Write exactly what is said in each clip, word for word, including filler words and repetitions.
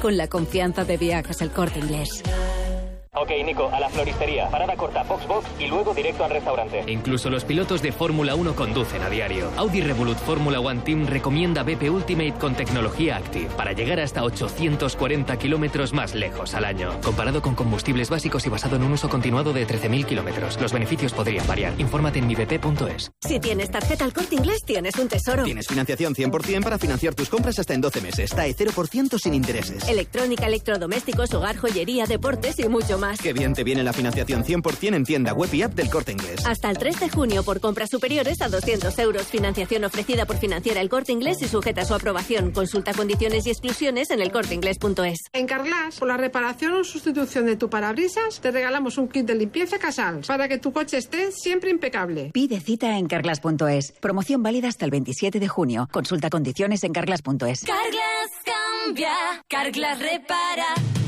con la confianza de Viajes El Corte Inglés. Ok, Nico, a la floristería. Parada corta, box box y luego directo al restaurante. Incluso los pilotos de Fórmula uno conducen a diario. Audi Revolut Fórmula One Team recomienda B P Ultimate con tecnología Active para llegar hasta ochocientos cuarenta kilómetros más lejos al año. Comparado con combustibles básicos y basado en un uso continuado de trece mil kilómetros. Los beneficios podrían variar. Infórmate en mi b p punto es. Si tienes tarjeta El Corte Inglés, tienes un tesoro. Tienes financiación cien por ciento para financiar tus compras hasta en doce meses. T A E cero por ciento sin intereses. Electrónica, electrodomésticos, hogar, joyería, deportes y mucho más. Qué bien te viene la financiación cien por ciento en tienda web y app del Corte Inglés. Hasta el tres de junio por compras superiores a doscientos euros. Financiación ofrecida por Financiera El Corte Inglés y sujeta a su aprobación. Consulta condiciones y exclusiones en el corte inglés punto es. En Carglass, por la reparación o sustitución de tu parabrisas, te regalamos un kit de limpieza Casals para que tu coche esté siempre impecable. Pide cita en carglass punto es. Promoción válida hasta el veintisiete de junio. Consulta condiciones en carglass punto es. Carglass cambia, Carglass repara.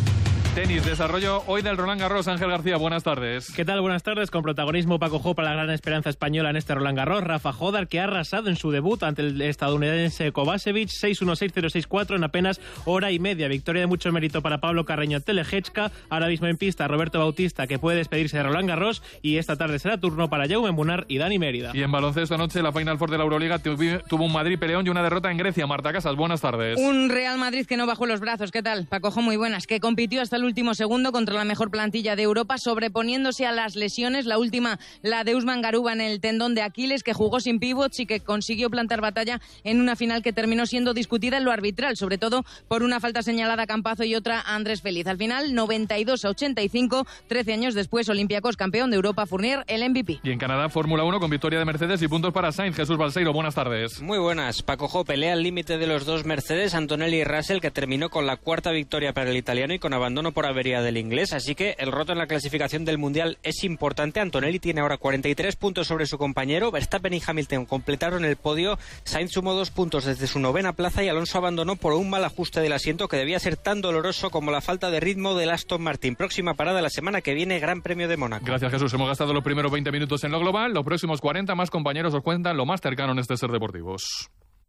Tenis, desarrollo hoy del Roland Garros. Ángel García, buenas tardes. ¿Qué tal? Buenas tardes. Con protagonismo Paco Jopa, la gran esperanza española en este Roland Garros. Rafa Jodar, que ha arrasado en su debut ante el estadounidense Kovacevic, seis uno seis cero seis cuatro en apenas hora y media. Victoria de mucho mérito para Pablo Carreño Telejechka. Ahora mismo en pista Roberto Bautista, que puede despedirse de Roland Garros. Y esta tarde será turno para Jaume Munar y Dani Mérida. Y en baloncesto anoche la Final Four de la Euroliga tuvo un Madrid peleón y una derrota en Grecia. Marta Casas, buenas tardes. Un Real Madrid que no bajó los brazos. ¿Qué tal? Paco Jo, muy buenas. Que compitió hasta el último segundo con contra la mejor plantilla de Europa, sobreponiéndose a las lesiones. La última, la de Usman Garuba en el tendón de Aquiles, que jugó sin pivots y que consiguió plantar batalla en una final que terminó siendo discutida en lo arbitral, sobre todo por una falta señalada a Campazo y otra a Andrés Feliz. Al final, noventa y dos a ochenta y cinco, trece años después, Olympiacos campeón de Europa, Fournier el M V P. Y en Canadá, Fórmula uno con victoria de Mercedes y puntos para Sainz. Jesús Balseiro, buenas tardes. Muy buenas. Paco Jo, pelea al límite de los dos Mercedes, Antonelli y Russell, que terminó con la cuarta victoria para el italiano y con abandono por avería del inglés, así que el roto en la clasificación del Mundial es importante. Antonelli tiene ahora cuarenta y tres puntos sobre su compañero, Verstappen y Hamilton completaron el podio, Sainz sumó dos puntos desde su novena plaza y Alonso abandonó por un mal ajuste del asiento que debía ser tan doloroso como la falta de ritmo del Aston Martin. Próxima parada la semana que viene, Gran Premio de Mónaco. Gracias, Jesús. Hemos gastado los primeros veinte minutos en lo global, los próximos cuarenta más compañeros os cuentan lo más cercano en este Ser Deportivos.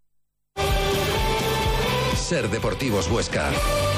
Ser Deportivos Huesca.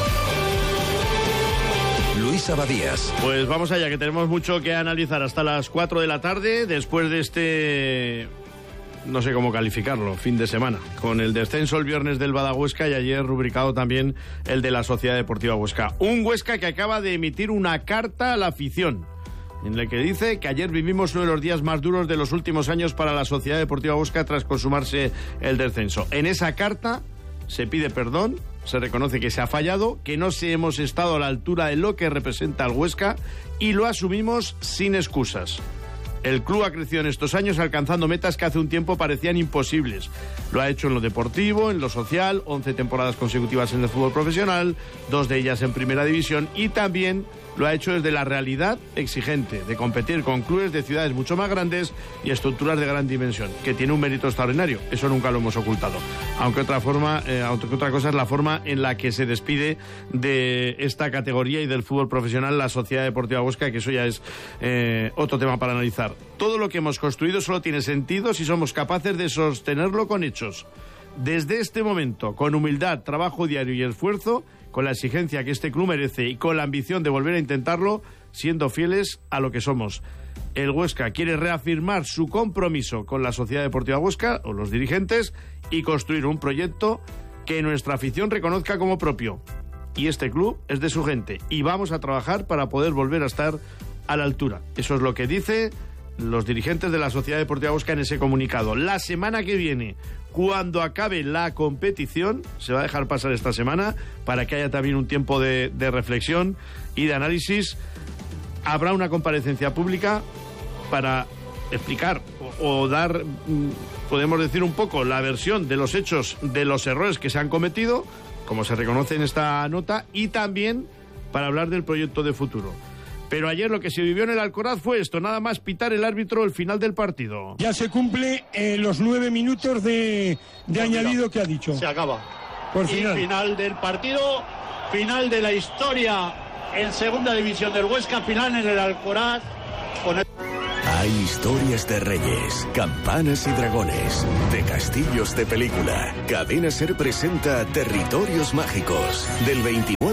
Luis Abadías. Pues vamos allá, que tenemos mucho que analizar hasta las cuatro de la tarde, después de este, no sé cómo calificarlo, fin de semana, con el descenso el viernes del Badahuesca y ayer rubricado también el de la Sociedad Deportiva Huesca. Un Huesca que acaba de emitir una carta a la afición, en la que dice que ayer vivimos uno de los días más duros de los últimos años para la Sociedad Deportiva Huesca tras consumarse el descenso. En esa carta se pide perdón, se reconoce que se ha fallado, que no se hemos estado a la altura de lo que representa el Huesca y lo asumimos sin excusas. El club ha crecido en estos años alcanzando metas que hace un tiempo parecían imposibles. Lo ha hecho en lo deportivo, en lo social, once temporadas consecutivas en el fútbol profesional, dos de ellas en primera división, y también lo ha hecho desde la realidad exigente de competir con clubes de ciudades mucho más grandes y estructuras de gran dimensión, que tiene un mérito extraordinario. Eso nunca lo hemos ocultado. Aunque otra forma, eh, aunque otra cosa es la forma en la que se despide de esta categoría y del fútbol profesional la Sociedad Deportiva Huesca, que eso ya es eh, otro tema para analizar. Todo lo que hemos construido solo tiene sentido si somos capaces de sostenerlo con hechos. Desde este momento, con humildad, trabajo diario y esfuerzo, con la exigencia que este club merece y con la ambición de volver a intentarlo, siendo fieles a lo que somos. El Huesca quiere reafirmar su compromiso con la Sociedad Deportiva Huesca, o los dirigentes, y construir un proyecto que nuestra afición reconozca como propio. Y este club es de su gente, y vamos a trabajar para poder volver a estar a la altura. Eso es lo que dice los dirigentes de la Sociedad Deportiva Huesca en ese comunicado. La semana que viene, cuando acabe la competición, se va a dejar pasar esta semana para que haya también un tiempo de, de reflexión y de análisis, habrá una comparecencia pública para explicar o, o dar, podemos decir un poco, la versión de los hechos, de los errores que se han cometido, como se reconoce en esta nota, y también para hablar del proyecto de futuro. Pero ayer lo que se vivió en el Alcoraz fue esto, nada más pitar el árbitro el final del partido. Ya se cumple eh, los nueve minutos de, de añadido que ha dicho. Se acaba. Por final. Y final del partido, final de la historia en segunda división del Huesca, final en el Alcoraz. Con el... Hay historias de reyes, campanas y dragones, de castillos de película. Cadena Ser presenta Territorios Mágicos, del veintinueve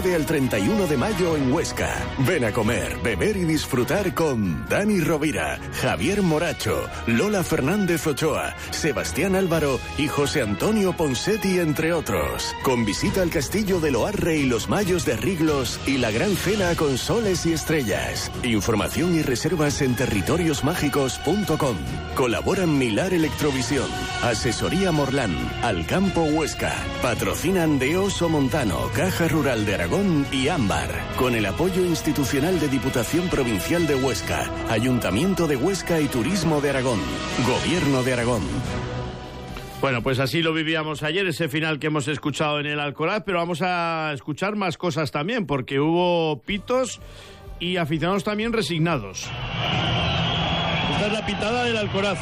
nueve al treinta y uno de mayo en Huesca. Ven a comer, beber y disfrutar con Dani Rovira, Javier Moracho, Lola Fernández Ochoa, Sebastián Álvaro y José Antonio Ponsetti, entre otros. Con visita al Castillo de Loarre y los Mayos de Riglos y la gran cena con soles y estrellas. Información y reservas en territorios mágicos punto com. Colaboran Milar Electrovisión, Asesoría Morlán, Alcampo Huesca. Patrocinan de Oso Montano, Caja Rural de Aragón y Ámbar. Con el apoyo institucional de Diputación Provincial de Huesca, Ayuntamiento de Huesca y Turismo de Aragón. Gobierno de Aragón. Bueno, pues así lo vivíamos ayer, ese final que hemos escuchado en el Alcoraz, pero vamos a escuchar más cosas también, porque hubo pitos y aficionados también resignados. Esta es la pitada del Alcoraz.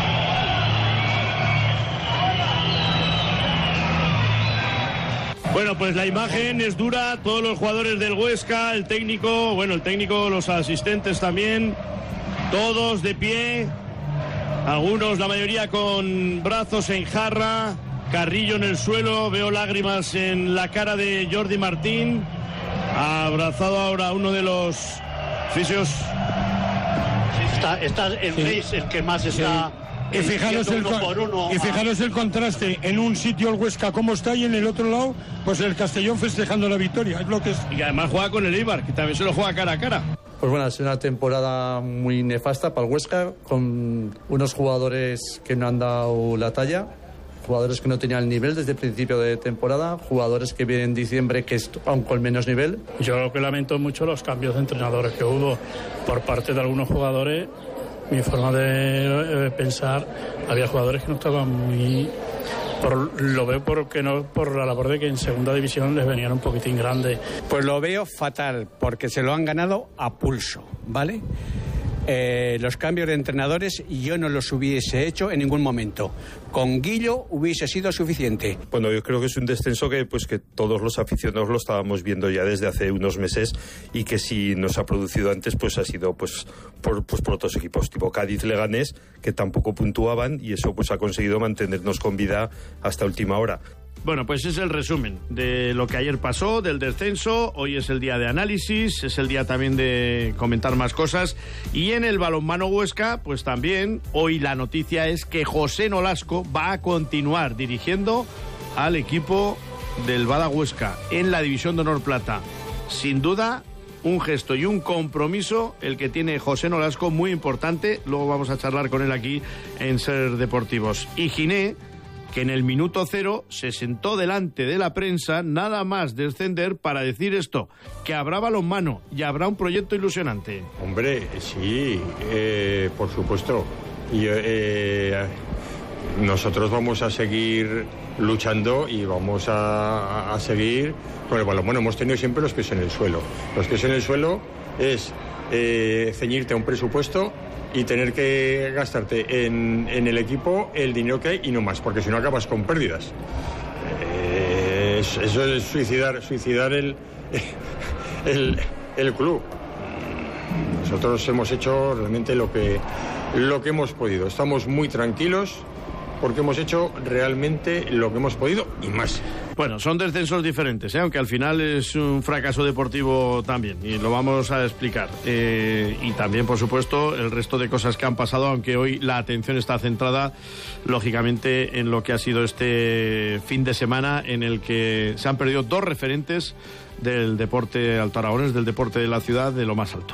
Bueno, pues la imagen es dura, todos los jugadores del Huesca, el técnico, bueno, el técnico, los asistentes también, todos de pie, algunos, la mayoría con brazos en jarra, Carrillo en el suelo, veo lágrimas en la cara de Jordi Martín, abrazado ahora a uno de los fisios. Está, está en Reis el que más está... Sí. Y fijaros, el, y fijaros el contraste, en un sitio el Huesca como está y en el otro lado pues el Castellón festejando la victoria, es lo que es. Y además juega con el Eibar, que también se lo juega cara a cara. Pues bueno, ha sido una temporada muy nefasta para el Huesca, con unos jugadores que no han dado la talla, jugadores que no tenían el nivel desde el principio de temporada, jugadores que vienen en diciembre que es aún con menos nivel. Yo lo que lamento mucho los cambios de entrenadores que hubo por parte de algunos jugadores. Mi forma de eh, pensar, había jugadores que no estaban muy... Por, lo veo porque no por la labor de que en segunda división les venían un poquitín grandes. Pues lo veo fatal, porque se lo han ganado a pulso, ¿vale? Eh, los cambios de entrenadores yo no los hubiese hecho en ningún momento. Con Guillo hubiese sido suficiente. Bueno, yo creo que es un descenso que pues que todos los aficionados lo estábamos viendo ya desde hace unos meses y que si nos ha producido antes pues ha sido pues por, pues por otros equipos tipo Cádiz, Leganés, que tampoco puntuaban y eso pues ha conseguido mantenernos con vida hasta última hora. Bueno, pues es el resumen de lo que ayer pasó, del descenso. Hoy es el día de análisis, es el día también de comentar más cosas. Y en el balonmano Huesca, pues también hoy la noticia es que José Nolasco va a continuar dirigiendo al equipo del Bada Huesca en la División de Honor Plata. Sin duda, un gesto y un compromiso el que tiene José Nolasco muy importante. Luego vamos a charlar con él aquí en Ser Deportivos. Y Giné, que en el minuto cero se sentó delante de la prensa nada más descender para decir esto, que habrá balonmano y habrá un proyecto ilusionante. Hombre, sí, eh, por supuesto. Y, eh, nosotros vamos a seguir luchando y vamos a, a seguir con el balonmano. Hemos tenido siempre los pies en el suelo. Los pies en el suelo es eh, ceñirte a un presupuesto y tener que gastarte en, en el equipo el dinero que hay y no más, porque si no acabas con pérdidas. Eh, eso es suicidar, suicidar el, el, el club. Nosotros hemos hecho realmente lo que, lo que hemos podido. Estamos muy tranquilos porque hemos hecho realmente lo que hemos podido y más. Bueno, son descensos diferentes, ¿eh? Aunque al final es un fracaso deportivo también, y lo vamos a explicar. Eh, y también, por supuesto, el resto de cosas que han pasado, aunque hoy la atención está centrada, lógicamente, en lo que ha sido este fin de semana en el que se han perdido dos referentes del deporte alto aragonés, del deporte de la ciudad, de lo más alto.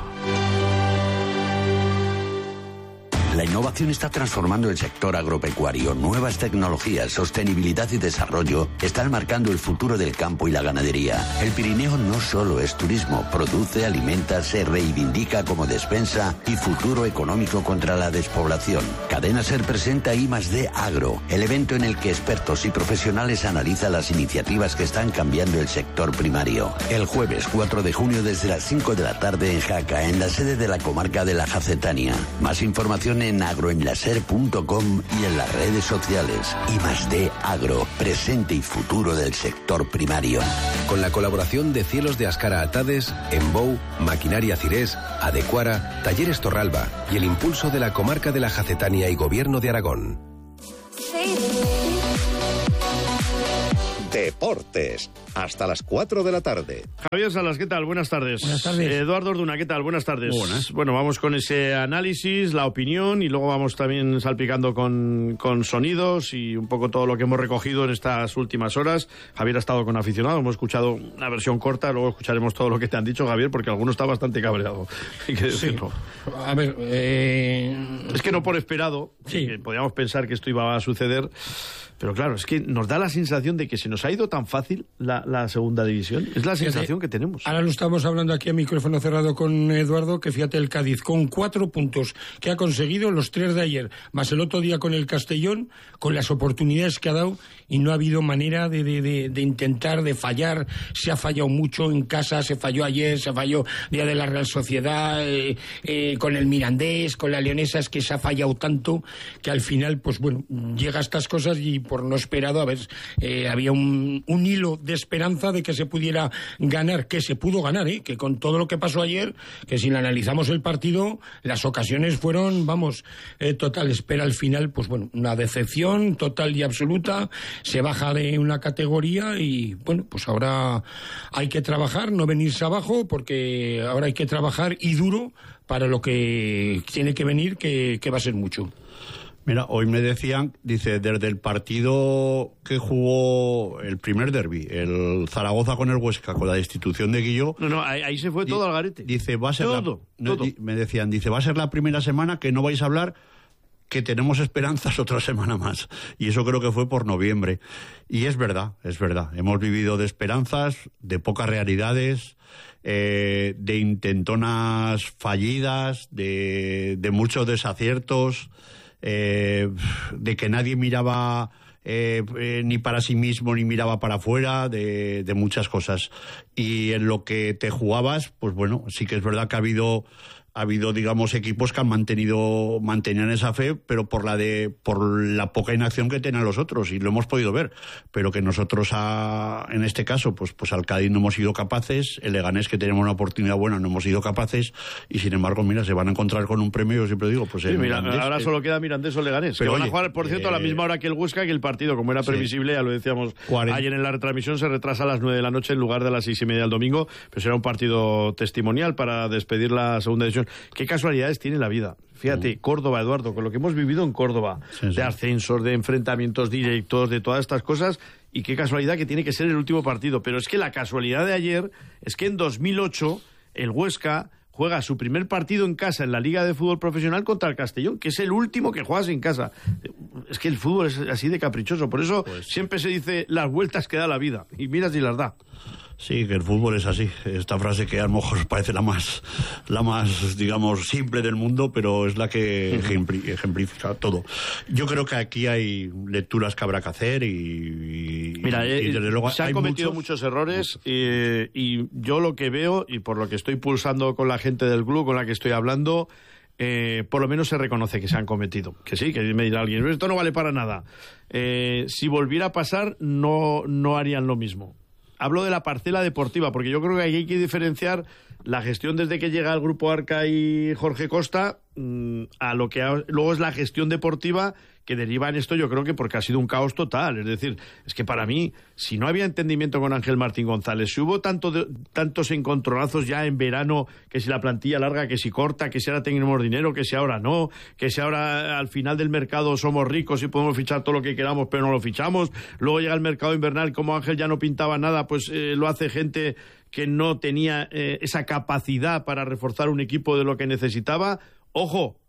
La innovación está transformando el sector agropecuario. Nuevas tecnologías, sostenibilidad y desarrollo están marcando el futuro del campo y la ganadería. El Pirineo no solo es turismo, produce, alimenta, se reivindica como despensa y futuro económico contra la despoblación. Cadena Ser presenta I más D Agro, el evento en el que expertos y profesionales analizan las iniciativas que están cambiando el sector primario. El jueves cuatro de junio desde las cinco de la tarde en Jaca, en la sede de la comarca de la Jacetania. Más información en en agroenlaser punto com y en las redes sociales. I más D Agro, presente y futuro del sector primario. Con la colaboración de Cielos de Ascara Atades, Embou, Maquinaria Cirés, Adecuara, Talleres Torralba y el impulso de la comarca de la Jacetania y Gobierno de Aragón. Deportes, hasta las cuatro de la tarde. Javier Salas, ¿qué tal? Buenas tardes. Buenas tardes. Eduardo Orduna, ¿qué tal? Buenas tardes. Muy buenas. Bueno, vamos con ese análisis, la opinión, y luego vamos también salpicando con, con sonidos y un poco todo lo que hemos recogido en estas últimas horas. Javier ha estado con aficionados, hemos escuchado una versión corta, luego escucharemos todo lo que te han dicho, Javier, porque alguno está bastante cabreado, hay que decirlo. Sí. A ver, eh... es que no por esperado, sí. Podíamos pensar que esto iba a suceder. Pero claro, es que nos da la sensación de que se nos ha ido tan fácil la, la segunda división. Es la sensación fíjate, que tenemos. Ahora lo estamos hablando aquí a micrófono cerrado con Eduardo, que fíjate el Cádiz, con cuatro puntos que ha conseguido, los tres de ayer, más el otro día con el Castellón, con las oportunidades que ha dado, y no ha habido manera de, de, de, de intentar, de fallar. Se ha fallado mucho en casa, se falló ayer, se falló día de la Real Sociedad, eh, eh, con el Mirandés, con la Leonesa, es que se ha fallado tanto que al final, pues bueno, llega a estas cosas y por no esperado, a ver, eh, había un, un hilo de esperanza de que se pudiera ganar, que se pudo ganar, ¿eh? Que con todo lo que pasó ayer, que si le analizamos el partido, las ocasiones fueron, vamos, eh, totales, pero al final, pues bueno, una decepción total y absoluta, se baja de una categoría y bueno, pues ahora hay que trabajar, no venirse abajo, porque ahora hay que trabajar y duro para lo que tiene que venir, que, que va a ser mucho. Mira, hoy me decían, dice, desde el partido que jugó el primer derbi, el Zaragoza con el Huesca, con la destitución de Guilló... No, no, ahí, ahí se fue todo al garete. Dice, va a ser... Todo, la, todo. Me decían, dice, va a ser la primera semana que no vais a hablar, que tenemos esperanzas otra semana más. Y eso creo que fue por noviembre. Y es verdad, es verdad. Hemos vivido de esperanzas, de pocas realidades... Eh, de intentonas fallidas, de, de muchos desaciertos... Eh, de que nadie miraba eh, eh, ni para sí mismo ni miraba para afuera, de, de muchas cosas. Y en lo que te jugabas, pues bueno, sí que es verdad que ha habido ha habido, digamos, equipos que han mantenido mantenían esa fe, pero por la de por la poca inacción que tenían los otros, y lo hemos podido ver, pero que nosotros a, en este caso, pues pues al Cádiz no hemos sido capaces, el Leganés, que tenemos una oportunidad buena, no hemos sido capaces, y sin embargo, mira, se van a encontrar con un premio, yo siempre digo, pues sí, mira, Mirandés, ahora eh, solo queda Mirandés o Leganés, pero que van oye, a jugar, por cierto, eh, a la misma hora que el Huesca, que el partido, como era previsible, sí, ya lo decíamos cuarenta ayer en la retransmisión, se retrasa a las nueve de la noche en lugar de las seis y media del domingo, pero será un partido testimonial para despedir la segunda división. Qué casualidades tiene la vida. Fíjate, mm. Córdoba, Eduardo, con lo que hemos vivido en Córdoba, sí, sí. de ascensos, de enfrentamientos directos, de todas estas cosas, y qué casualidad que tiene que ser el último partido. Pero es que la casualidad de ayer es que en dos mil ocho el Huesca juega su primer partido en casa en la Liga de Fútbol Profesional contra el Castellón, que es el último que juegas en casa. Es que el fútbol es así de caprichoso, por eso pues... siempre se dice las vueltas que da la vida, y mira si las da. Sí, que el fútbol es así. Esta frase que a lo mejor parece la más, la más, digamos, simple del mundo, pero es la que ejemplifica todo. Yo creo que aquí hay lecturas que habrá que hacer y, y mira, y desde luego se han hay cometido muchos, muchos errores y, y yo lo que veo, y por lo que estoy pulsando con la gente del club con la que estoy hablando, Eh, por lo menos se reconoce que se han cometido. Que sí, que me dirá alguien, esto no vale para nada. Eh, si volviera a pasar, no, no harían lo mismo. Hablo de la parcela deportiva, porque yo creo que aquí hay que diferenciar la gestión desde que llega el Grupo Arca y Jorge Costa mmm, a lo que ha, luego es la gestión deportiva que deriva en esto, yo creo que porque ha sido un caos total. Es decir, es que para mí, si no había entendimiento con Ángel Martín González, si hubo tanto de, tantos encontronazos ya en verano, que si la plantilla larga, que si corta, que si ahora tenemos dinero, que si ahora no, que si ahora al final del mercado somos ricos y podemos fichar todo lo que queramos, pero no lo fichamos. Luego llega el mercado invernal, como Ángel ya no pintaba nada, pues eh, lo hace gente que no tenía eh, esa capacidad para reforzar un equipo de lo que necesitaba. Ojo,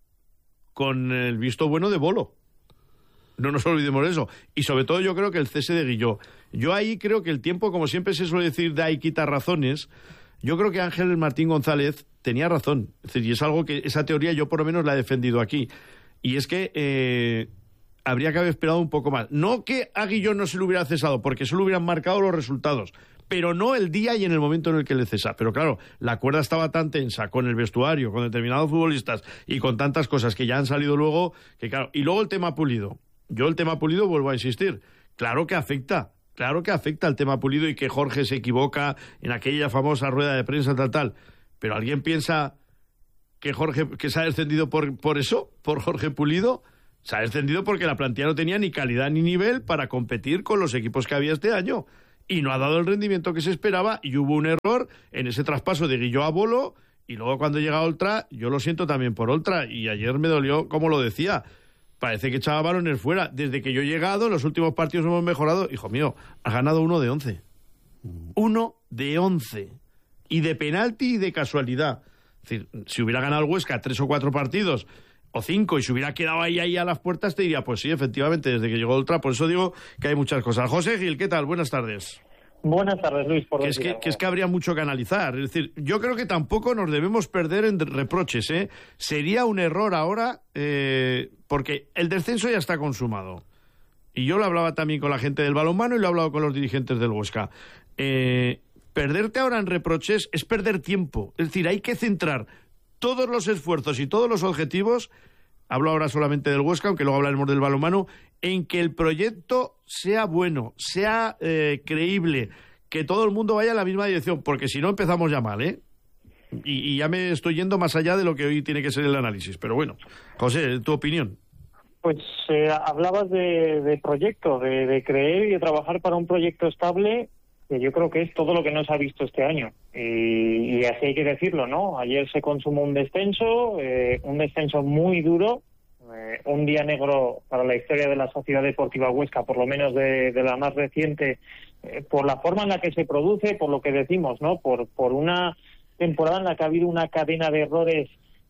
con el visto bueno de Bolo. No nos olvidemos de eso. Y sobre todo yo creo que el cese de Guilló. Yo ahí creo que el tiempo, como siempre se suele decir, da y quita razones. Yo creo que Ángel Martín González tenía razón. Es decir, y es algo que esa teoría yo por lo menos la he defendido aquí. Y es que eh, habría que haber esperado un poco más. No que a Guilló no se le hubiera cesado, porque solo hubieran marcado los resultados, pero no el día y en el momento en el que le cesa. Pero claro, la cuerda estaba tan tensa con el vestuario, con determinados futbolistas y con tantas cosas que ya han salido luego, que claro. Y luego el tema Pulido. Yo el tema Pulido vuelvo a insistir. Claro que afecta, claro que afecta el tema Pulido y que Jorge se equivoca en aquella famosa rueda de prensa tal, tal. Pero ¿alguien piensa que Jorge, que se ha descendido por, por eso, por Jorge Pulido? Se ha descendido porque la plantilla no tenía ni calidad ni nivel para competir con los equipos que había este año. Y no ha dado el rendimiento que se esperaba y hubo un error en ese traspaso de Guillo a Bolo. Y luego cuando llega Oltra, yo lo siento también por Oltra. Y ayer me dolió, como lo decía, parece que echaba balones fuera. Desde que yo he llegado, en los últimos partidos hemos mejorado. Hijo mío, ha ganado uno de once. Uno de once. Y de penalti y de casualidad. Es decir, si hubiera ganado el Huesca tres o cuatro partidos, o cinco, y se hubiera quedado ahí, ahí a las puertas, te diría, pues sí, efectivamente, desde que llegó Oltra. Por eso digo que hay muchas cosas. José Gil, ¿qué tal? Buenas tardes. Buenas tardes, Luis. Por que, es que, que es que habría mucho que analizar. Es decir, yo creo que tampoco nos debemos perder en reproches, ¿eh? Sería un error ahora, eh, porque el descenso ya está consumado. Y yo lo hablaba también con la gente del balonmano y lo he hablado con los dirigentes del Huesca. Eh, perderte ahora en reproches es perder tiempo. Es decir, hay que centrar todos los esfuerzos y todos los objetivos, hablo ahora solamente del Huesca, aunque luego hablaremos del balonmano, en que el proyecto sea bueno, sea eh, creíble, que todo el mundo vaya en la misma dirección, porque si no empezamos ya mal, ¿eh? Y, y ya me estoy yendo más allá de lo que hoy tiene que ser el análisis. Pero bueno, José, tu opinión. Pues eh, hablabas de, de proyecto, de, de creer y de trabajar para un proyecto estable, que yo creo que es todo lo que no se ha visto este año. Y, y así hay que decirlo, ¿no? Ayer se consumó un descenso, eh, un descenso muy duro, eh, un día negro para la historia de la Sociedad Deportiva Huesca, por lo menos de, de la más reciente, eh, por la forma en la que se produce, por lo que decimos, ¿no? Por, por una temporada en la que ha habido una cadena de errores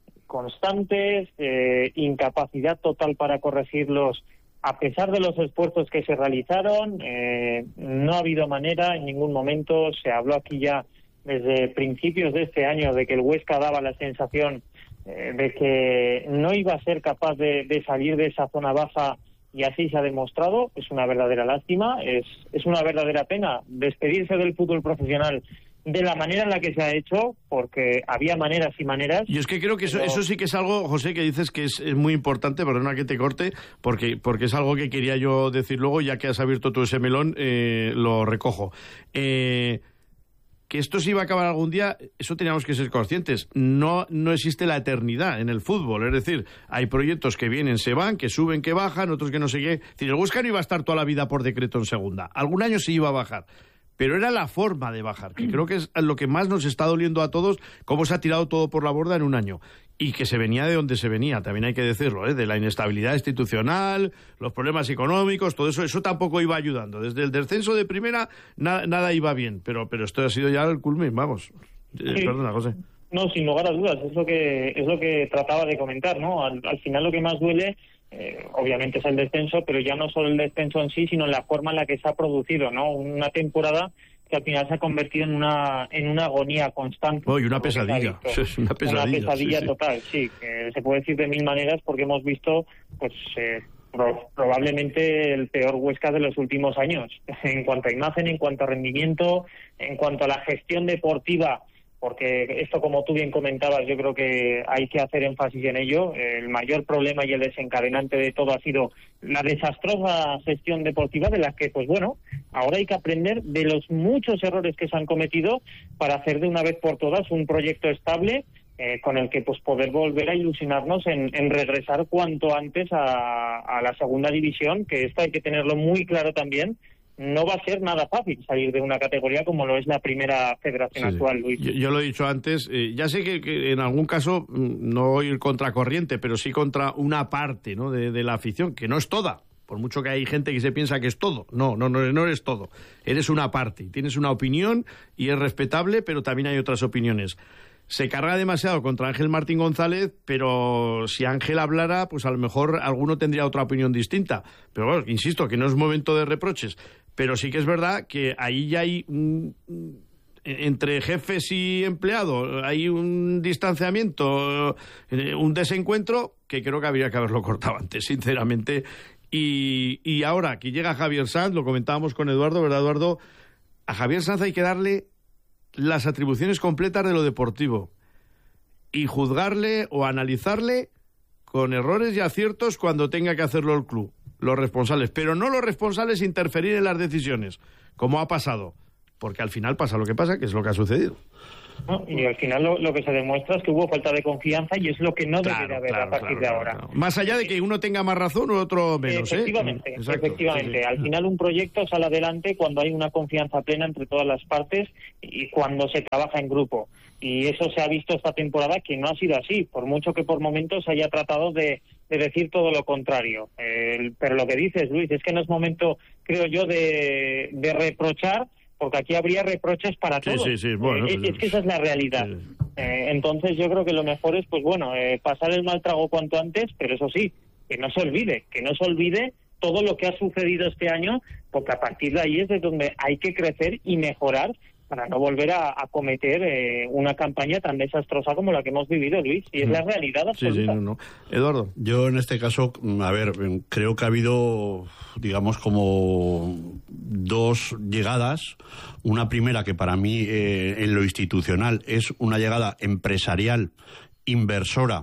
constantes, eh, incapacidad total para corregirlos a pesar de los esfuerzos que se realizaron. Eh, no ha habido manera en ningún momento. Se habló aquí ya desde principios de este año de que el Huesca daba la sensación eh, de que no iba a ser capaz de, de salir de esa zona baja, y así se ha demostrado. Es una verdadera lástima, es, es una verdadera pena despedirse del fútbol profesional de la manera en la que se ha hecho, porque había maneras y maneras. Y es que creo que eso, pero... eso sí que es algo, José, que dices que es, es muy importante, perdona que te corte, porque, porque es algo que quería yo decir luego, ya que has abierto tú ese melón, eh, lo recojo. Eh, que esto se iba a acabar algún día, eso teníamos que ser conscientes. No, no existe la eternidad en el fútbol, es decir, hay proyectos que vienen, se van, que suben, que bajan, otros que no sé qué. Es decir, el Huesca no iba a estar toda la vida por decreto en segunda. Algún año se iba a bajar. Pero era la forma de bajar, que creo que es lo que más nos está doliendo a todos, cómo se ha tirado todo por la borda en un año. Y que se venía de donde se venía, también hay que decirlo, ¿eh? De la inestabilidad institucional, los problemas económicos, todo eso, eso tampoco iba ayudando. Desde el descenso de primera, na, nada iba bien, pero, pero esto ha sido ya el culmen, vamos. Eh, sí. Perdona, José. No, sin lugar a dudas, es lo que, es lo que trataba de comentar, ¿no? Al, al final lo que más duele... Eh, obviamente es el descenso, pero ya no solo el descenso en sí, sino en la forma en la que se ha producido, ¿no? Una temporada que al final se ha convertido en una en una agonía constante. Oh, y una pesadilla, es una pesadilla. Una pesadilla sí, total, sí. sí que se puede decir de mil maneras, porque hemos visto, pues, eh, pro, probablemente el peor Huesca de los últimos años, en cuanto a imagen, en cuanto a rendimiento, en cuanto a la gestión deportiva. Porque esto, como tú bien comentabas, yo creo que hay que hacer énfasis en ello. El mayor problema y el desencadenante de todo ha sido la desastrosa gestión deportiva, de la que, pues bueno, ahora hay que aprender de los muchos errores que se han cometido para hacer de una vez por todas un proyecto estable eh, con el que pues poder volver a ilusionarnos en, en regresar cuanto antes a, a la segunda división, que esto hay que tenerlo muy claro también. No va a ser nada fácil salir de una categoría como lo es la primera federación sí, actual, Luis. Yo, yo lo he dicho antes, eh, ya sé que, que en algún caso no ir contra corriente, pero sí contra una parte, ¿no? de, de la afición, que no es toda, por mucho que hay gente que se piensa que es todo. No, no, no, no eres todo. Eres una parte, tienes una opinión y es respetable, pero también hay otras opiniones. Se carga demasiado contra Ángel Martín González, pero si Ángel hablara, pues a lo mejor alguno tendría otra opinión distinta. Pero bueno, insisto, que no es momento de reproches. Pero sí que es verdad que ahí ya hay un, entre jefes y empleados, hay un distanciamiento, un desencuentro que creo que habría que haberlo cortado antes, sinceramente. Y, y ahora que llega Javier Sanz, lo comentábamos con Eduardo, ¿verdad, Eduardo? A Javier Sanz hay que darle las atribuciones completas de lo deportivo y juzgarle o analizarle con errores y aciertos cuando tenga que hacerlo el club, los responsables, pero no los responsables interferir en las decisiones, como ha pasado, porque al final pasa lo que pasa, que es lo que ha sucedido. ¿no? Y al final lo, lo que se demuestra es que hubo falta de confianza y es lo que no Claro, debe de haber claro, a partir claro, de claro, ahora. claro. Más allá de que uno tenga más razón o otro menos, Efectivamente, ¿eh? Exacto, efectivamente. sí, sí. Al final un proyecto sale adelante cuando hay una confianza plena entre todas las partes y cuando se trabaja en grupo. Y eso se ha visto esta temporada que no ha sido así, por mucho que por momentos se haya tratado de, de decir todo lo contrario. Eh, pero lo que dices, Luis, es que no es momento, creo yo, de, de reprochar, porque aquí habría reproches para Sí, todos. sí, sí, bueno, Eh, pues- es que esa es la realidad. Eh, entonces yo creo que lo mejor es, pues bueno, eh, pasar el mal trago cuanto antes, pero eso sí, que no se olvide, que no se olvide todo lo que ha sucedido este año, porque a partir de ahí es de donde hay que crecer y mejorar para no volver a, a cometer eh, una campaña tan desastrosa como la que hemos vivido, Luis. Y es la realidad Sí, absoluta. sí, no, no. Eduardo. Yo en este caso, a ver, creo que ha habido, digamos, como dos llegadas. Una primera que para mí, eh, en lo institucional, es una llegada empresarial, inversora,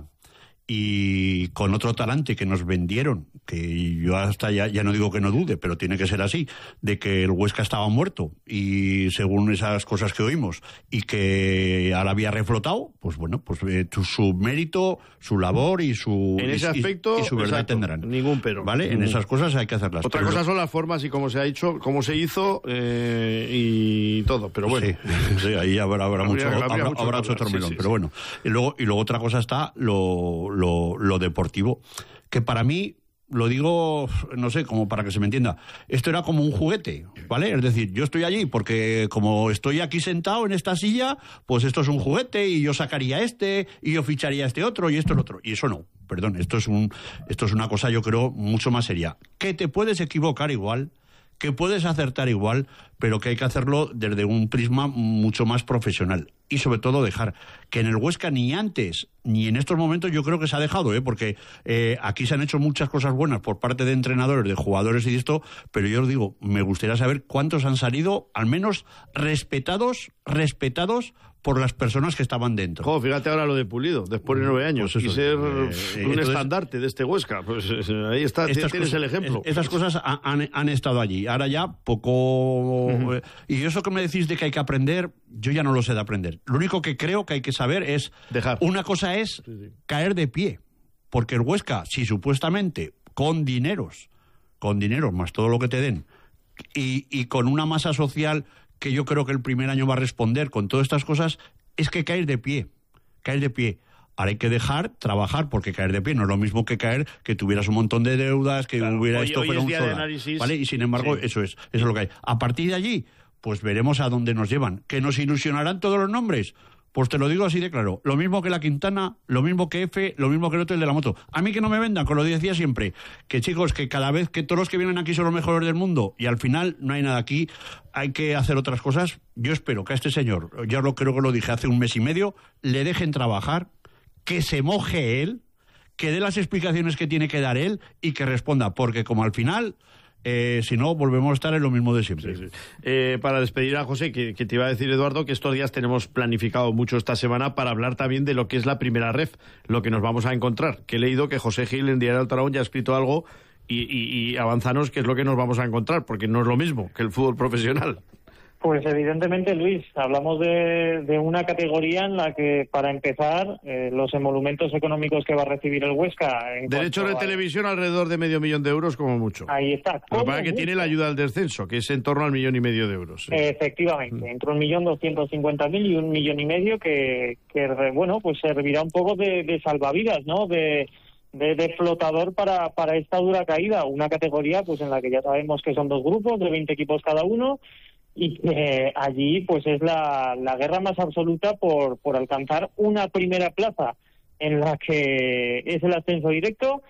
y con otro talante que nos vendieron, que yo hasta ya, ya no digo que no dude, pero tiene que ser así, de que el Huesca estaba muerto, y según esas cosas que oímos, y que ahora había reflotado, pues bueno, pues eh, su, su mérito, su labor y su, En y- ese y- aspecto, y su verdad exacto, tendrán. Ningún pero. ¿Vale? En Ningún. esas cosas hay que hacerlas. Otra Pero cosa lo- son las formas y cómo se ha hecho, cómo se hizo eh, y todo, pero bueno. Sí, sí, ahí habrá, habrá Habría- mucho, habría habrá, mucho habrá que otro hablar, sí, melón, sí, pero sí. bueno. Y luego, y luego otra cosa está lo, lo, lo deportivo, que para mí, lo digo, no sé, como para que se me entienda, esto era como un juguete, ¿vale? Es decir, yo estoy allí porque como estoy aquí sentado en esta silla, pues esto es un juguete y yo sacaría este y yo ficharía este otro y esto el otro. Y eso no, perdón, esto es un, esto es una cosa, yo creo, mucho más seria. Que te puedes equivocar igual, que puedes acertar igual, pero que hay que hacerlo desde un prisma mucho más profesional. Y sobre todo dejar que en el Huesca ni antes ni en estos momentos yo creo que se ha dejado, ¿eh? Porque eh, aquí se han hecho muchas cosas buenas por parte de entrenadores, de jugadores y de esto, pero yo os digo, me gustaría saber cuántos han salido, al menos respetados, respetados por las personas que estaban dentro. Jo, fíjate ahora lo de Pulido, después de nueve años, Pues eso, y ser eh, un entonces- estandarte de este Huesca. Pues eh, ahí está, Estas tienes cosas- el ejemplo. es- Esas cosas ha- han, han estado allí. Ahora ya poco... eh, Y eso que me decís de que hay que aprender, yo ya no lo sé de aprender. Lo único que creo que hay que saber es... Dejar. Una cosa es caer de pie. Porque el Huesca, si supuestamente con dineros, con dineros más todo lo que te den, y, y con una masa social que yo creo que el primer año va a responder con todas estas cosas, es que caer de pie. Caer de pie. Ahora hay que dejar trabajar, porque caer de pie no es lo mismo que caer que tuvieras un montón de deudas, que hubiera hoy- esto hoy fuera es un día de solar, análisis. ¿vale? Y sin embargo, Sí. eso es, eso es lo que hay. A partir de allí, pues veremos a dónde nos llevan. ¿Que nos ilusionarán todos los nombres? Pues te lo digo así de claro. Lo mismo que la Quintana, lo mismo que F, lo mismo que el otro, el de la moto. A mí que no me vendan, con lo decía siempre, que chicos, que cada vez que todos los que vienen aquí son los mejores del mundo y al final no hay nada aquí, hay que hacer otras cosas. Yo espero que a este señor, ya lo creo que lo dije hace un mes y medio, le dejen trabajar, que se moje él, que dé las explicaciones que tiene que dar él y que responda, porque como al final... Eh, si no, volvemos a estar en lo mismo de siempre. Sí, sí. Eh, para despedir a José, que, que te iba a decir, Eduardo, que estos días tenemos planificado mucho esta semana para hablar también de lo que es la primera ref, lo que nos vamos a encontrar. Que he leído que José Gil en Diario Altarón ya ha escrito algo y, y, y avanzanos qué es lo que nos vamos a encontrar, porque no es lo mismo que el fútbol profesional. Pues evidentemente, Luis, hablamos de, de una categoría en la que, para empezar, eh, los emolumentos económicos que va a recibir el Huesca... En Derechos de cuanto a- televisión alrededor de medio millón de euros como mucho. Ahí está. Lo que como pasa es que mucho. tiene la ayuda al descenso, que es en torno al millón y medio de euros. sí. Efectivamente, entre un millón doscientos cincuenta mil y un millón y medio que, que bueno, pues servirá un poco de, de salvavidas, ¿no? De, de, de flotador para, para esta dura caída. Una categoría, pues en la que ya sabemos que son dos grupos de veinte equipos cada uno y que allí, pues es la, la guerra más absoluta por, por alcanzar una primera plaza en la que es el ascenso directo.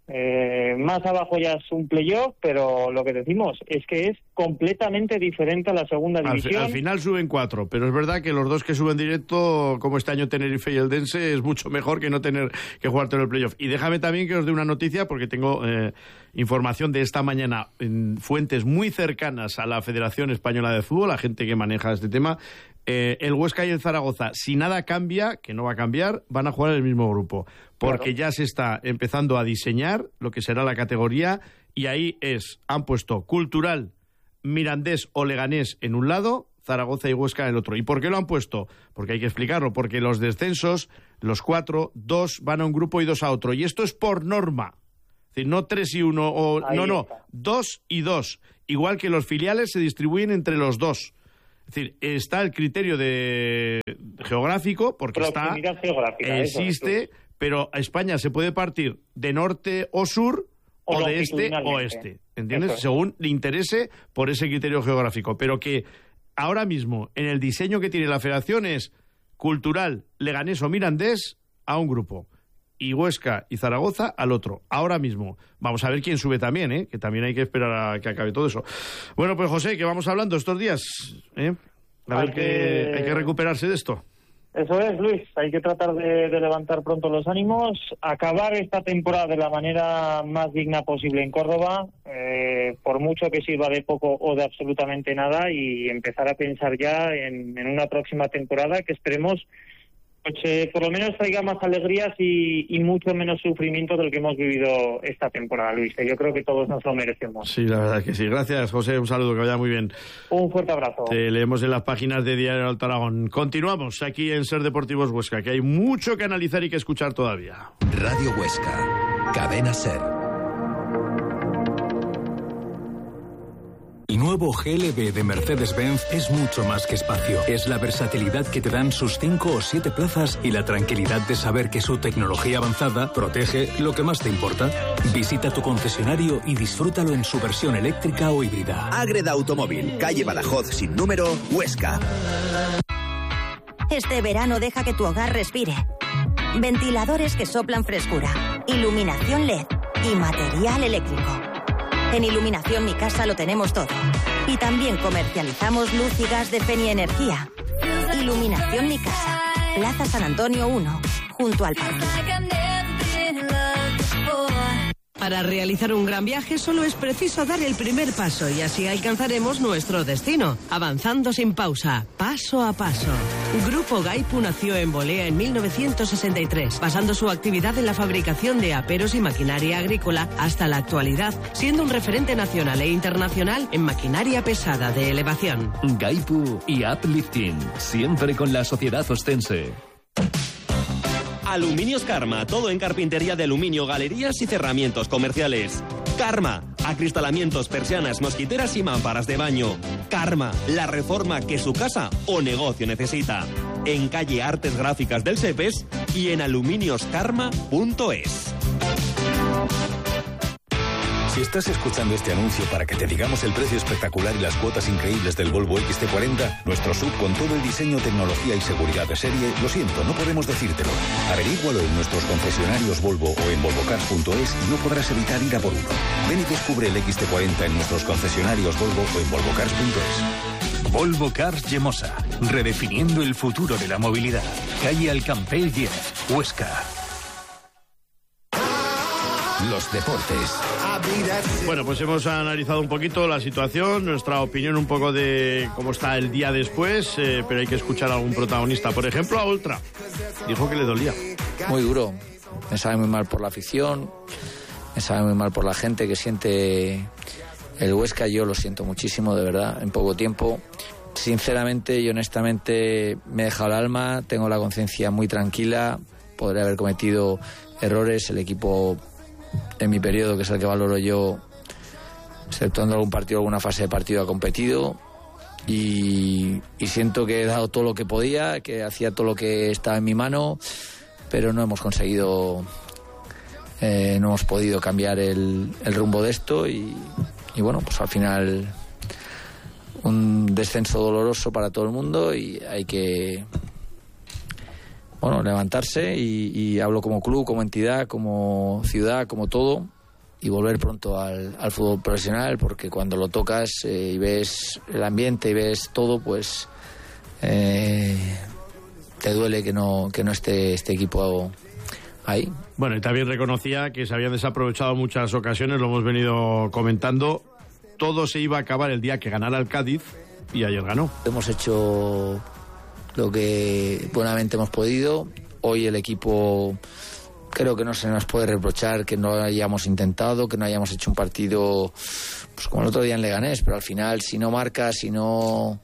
Eh, más abajo ya es un playoff, pero lo que decimos es que es completamente diferente a la segunda Al, fi- división. al final suben cuatro, pero es verdad que los dos que suben directo, como este año Tenerife y el Dense, es mucho mejor que no tener que jugarte en el playoff. Y déjame también que os dé una noticia, porque tengo eh, información de esta mañana en fuentes muy cercanas a la Federación Española de Fútbol, la gente que maneja este tema. Eh, el Huesca y el Zaragoza, si nada cambia, que no va a cambiar, van a jugar en el mismo grupo, porque ya se está empezando a diseñar lo que será la categoría, y ahí es, han puesto Cultural, Mirandés o Leganés en un lado, Zaragoza y Huesca en el otro. ¿Y por qué lo han puesto? Porque hay que explicarlo, porque los descensos, los cuatro, dos van a un grupo y dos a otro. Y esto es por norma. Es decir, no tres y uno, o Ahí no, no, está. dos y dos. Igual que los filiales se distribuyen entre los dos. Es decir, está el criterio de geográfico, porque Proximidad está, geográfica, eso, existe, eso. pero a España se puede partir de norte o sur, o, O de este o longitudinalmente. este, ¿entiendes? Eso es. Según le interese por ese criterio geográfico. Pero que ahora mismo, en el diseño que tiene la federación es cultural, leganés o mirandés a un grupo, y Huesca y Zaragoza al otro. Ahora mismo. Vamos a ver quién sube también, ¿eh? Que también hay que esperar a que acabe todo eso. Bueno, pues José, que vamos hablando estos días, ¿eh? A Hay ver que que- hay que recuperarse de esto. Eso es, Luis. Hay que tratar de, de levantar pronto los ánimos, acabar esta temporada de la manera más digna posible en Córdoba, eh, por mucho que sirva de poco o de absolutamente nada, y empezar a pensar ya en, en una próxima temporada que esperemos pues, eh, por lo menos traiga más alegrías y, y mucho menos sufrimiento del que hemos vivido esta temporada, Luis. Que yo creo que todos nos lo merecemos. Sí, la verdad que sí. Gracias, José. Un saludo, que vaya muy bien. Un fuerte abrazo. Te leemos en las páginas de Diario Alto Aragón. Continuamos aquí en Ser Deportivos Huesca, que hay mucho que analizar y que escuchar todavía. Radio Huesca, Cadena Ser. El nuevo G L B de Mercedes-Benz es mucho más que espacio. Es la versatilidad que te dan sus cinco o siete plazas y la tranquilidad de saber que su tecnología avanzada protege lo que más te importa. Visita tu concesionario y disfrútalo en su versión eléctrica o híbrida. Ágreda Automóvil, calle Badajoz sin número, Huesca. Este verano deja que tu hogar respire. Ventiladores que soplan frescura, iluminación L E D y material eléctrico. En Iluminación Mi Casa lo tenemos todo. Y también comercializamos luz y gas de Fenia Energía. Iluminación Mi Casa, Plaza San Antonio uno, junto al parque. Para realizar un gran viaje solo es preciso dar el primer paso y así alcanzaremos nuestro destino, avanzando sin pausa, paso a paso. Grupo Gaipu nació en Bolea en mil novecientos sesenta y tres, basando su actividad en la fabricación de aperos y maquinaria agrícola hasta la actualidad, siendo un referente nacional e internacional en maquinaria pesada de elevación. Gaipu y Uplifting, siempre con la sociedad ostense. Aluminios Karma, todo en carpintería de aluminio, galerías y cerramientos comerciales. Karma, acristalamientos, persianas, mosquiteras y mámparas de baño. Karma, la reforma que su casa o negocio necesita. En calle Artes Gráficas del Sepes y en aluminios karma punto es. Si estás escuchando este anuncio para que te digamos el precio espectacular y las cuotas increíbles del Volvo X C cuarenta, nuestro sub con todo el diseño, tecnología y seguridad de serie, lo siento, no podemos decírtelo. Averígualo en nuestros concesionarios Volvo o en volvocars punto es y no podrás evitar ir a por uno. Ven y descubre el X C cuarenta en nuestros concesionarios Volvo o en volvocars punto es. Volvo Cars Yemosa, redefiniendo el futuro de la movilidad. Calle Alcampell diez, Huesca. Los deportes. Bueno, pues hemos analizado un poquito la situación, nuestra opinión un poco de cómo está el día después, eh, pero hay que escuchar a algún protagonista. Por ejemplo, a Oltra. Dijo que le dolía. Muy duro. Me sabe muy mal por la afición, me sabe muy mal por la gente que siente el Huesca. Yo lo siento muchísimo, de verdad, en poco tiempo. Sinceramente y honestamente me he dejado el alma, tengo la conciencia muy tranquila, podré haber cometido errores, el equipo en mi periodo, que es el que valoro yo, exceptuando algún partido, alguna fase de partido, ha competido y, y siento que he dado todo lo que podía, que hacía todo lo que estaba en mi mano, pero no hemos conseguido, eh, no hemos podido cambiar el, el rumbo de esto y, y bueno, pues al final un descenso doloroso para todo el mundo y hay que, bueno, levantarse y, y hablo como club, como entidad, como ciudad, como todo, y volver pronto al, al fútbol profesional, porque cuando lo tocas eh, y ves el ambiente y ves todo, pues eh, te duele que no, que no esté este equipo ahí. Bueno, y también reconocía que se habían desaprovechado muchas ocasiones, lo hemos venido comentando. Todo se iba a acabar el día que ganara el Cádiz y ayer ganó. Hemos hecho lo que buenamente hemos podido. Hoy el equipo creo que no se nos puede reprochar que no hayamos intentado, que no hayamos hecho un partido pues como el otro día en Leganés, pero al final si no marcas, si no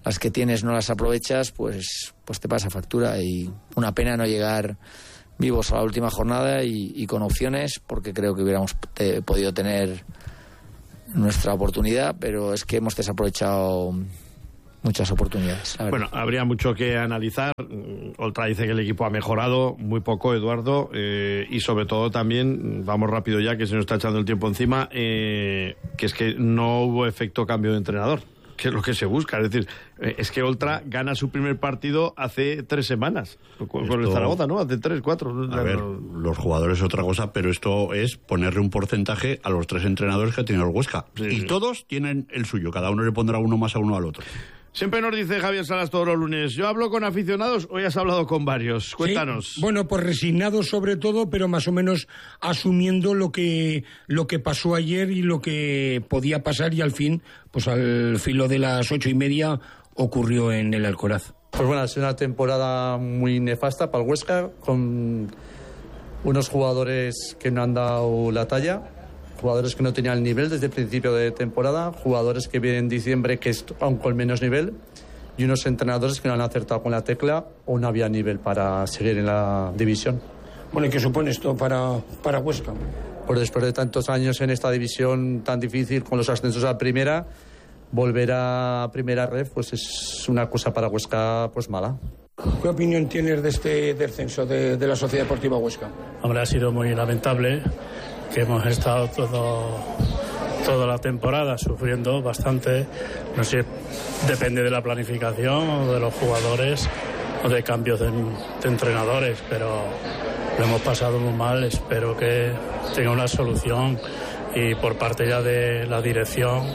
las que tienes no las aprovechas, pues, pues te pasa factura. Y una pena no llegar vivos a la última jornada y, y con opciones, porque creo que hubiéramos te, podido tener nuestra oportunidad, pero es que hemos desaprovechado muchas oportunidades. Bueno, habría mucho que analizar. Oltra dice que el equipo ha mejorado muy poco, Eduardo, eh, y sobre todo también, vamos rápido ya que se nos está echando el tiempo encima, eh, que es que no hubo efecto cambio de entrenador, que es lo que se busca. Es decir, eh, es que Oltra gana su primer partido hace tres semanas con, con el Zaragoza, ¿no? Hace tres, cuatro. A ver, los jugadores es otra cosa, pero esto es ponerle un porcentaje a los tres entrenadores que ha tenido el Huesca. Sí, y sí. Todos tienen el suyo, cada uno le pondrá uno más a uno al otro. Siempre nos dice Javier Salas todos los lunes, yo hablo con aficionados, hoy has hablado con varios. Cuéntanos. Sí, bueno, pues resignados sobre todo, pero más o menos asumiendo lo que, lo que pasó ayer y lo que podía pasar, y al fin, pues al filo de las ocho y media ocurrió en el Alcoraz. Pues bueno, ha sido una temporada muy nefasta para el Huesca, con unos jugadores que no han dado la talla, jugadores que no tenían el nivel desde el principio de temporada, jugadores que vienen en diciembre que es aún con menos nivel, y unos entrenadores que no han acertado con la tecla o no había nivel para seguir en la división. Bueno, ¿y qué supone esto para, para Huesca? Pues después de tantos años en esta división tan difícil, con los ascensos a primera, volver a primera red pues es una cosa para Huesca pues mala. ¿Qué opinión tienes de este descenso de, de la Sociedad Deportiva Huesca? Hombre, ha sido muy lamentable, que hemos estado todo, toda la temporada sufriendo bastante. No sé, depende de la planificación o de los jugadores o de cambios de, de entrenadores, pero lo hemos pasado muy mal. Espero que tenga una solución y por parte ya de la dirección,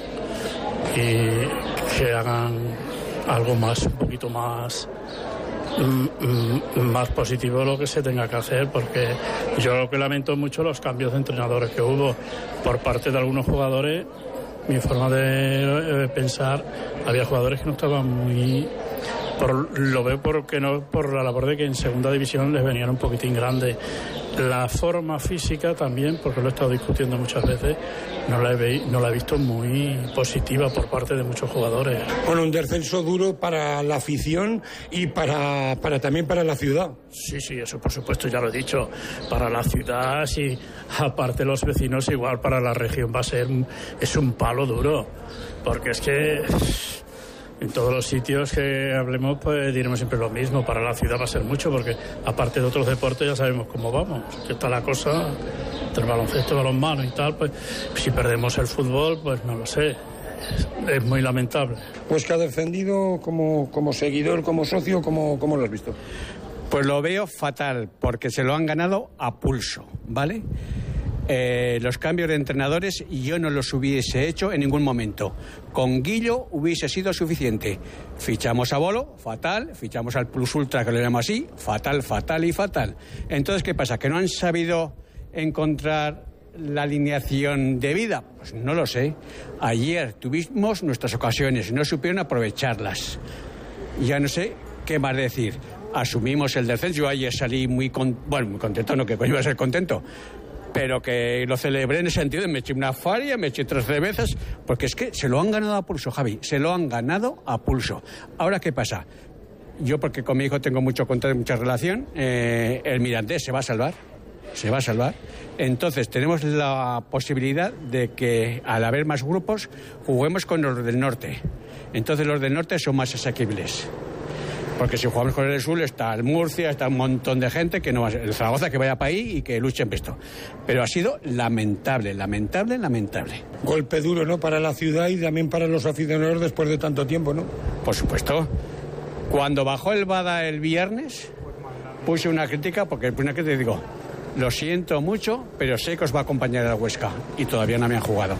y que hagan algo más, un poquito más más positivo lo que se tenga que hacer, porque yo lo que lamento mucho los cambios de entrenadores que hubo por parte de algunos jugadores. Mi forma de pensar, había jugadores que no estaban muy, por, lo veo porque no por la labor de que en segunda división les venían un poquitín grandes. La forma física también, porque lo he estado discutiendo muchas veces, no la he, no la he visto muy positiva por parte de muchos jugadores. Bueno, un descenso duro para la afición y para, para también para la ciudad. Sí, sí, eso por supuesto, ya lo he dicho. Para la ciudad, sí, aparte los vecinos, igual para la región va a ser, es un palo duro, porque es que en todos los sitios que hablemos pues diremos siempre lo mismo. Para la ciudad va a ser mucho, porque aparte de otros deportes ya sabemos cómo vamos, que está la cosa entre el baloncesto, balonmano y tal. Pues si perdemos el fútbol, pues no lo sé, es, es muy lamentable. Pues que ha defendido como, como seguidor, como socio, ¿cómo, cómo lo has visto? Pues lo veo fatal, porque se lo han ganado a pulso, ¿vale? Eh, los cambios de entrenadores yo no los hubiese hecho en ningún momento. Con Guillo hubiese sido suficiente. Fichamos a Bolo, fatal. Fichamos al Plus Ultra, que lo llamamos así, fatal, fatal y fatal. Entonces, ¿qué pasa? ¿Que no han sabido encontrar la alineación debida? Pues no lo sé. Ayer tuvimos nuestras ocasiones, no supieron aprovecharlas. Ya no sé qué más decir. Asumimos el descenso. Yo ayer salí muy, con... bueno, muy contento, no que coño iba a ser contento, pero que lo celebré en ese sentido. Me eché una faria, me eché tres cervezas, porque es que se lo han ganado a pulso, Javi, se lo han ganado a pulso. Ahora, ¿qué pasa? Yo, porque con mi hijo tengo mucho contacto, mucha relación, eh, el Mirandés se va a salvar, se va a salvar. Entonces tenemos la posibilidad de que, al haber más grupos, juguemos con los del norte. Entonces los del norte son más asequibles. Porque si jugamos con el sur está el Murcia, está un montón de gente que no va a ser, el Zaragoza que vaya para ahí y que luche en esto. Pero ha sido lamentable, lamentable, lamentable. Golpe duro, ¿no? Para la ciudad y también para los aficionados después de tanto tiempo, ¿no? Por supuesto. Cuando bajó el Bada el viernes, puse una crítica, porque una crítica digo, lo siento mucho, pero sé que os va a acompañar a la Huesca y todavía no me han jugado.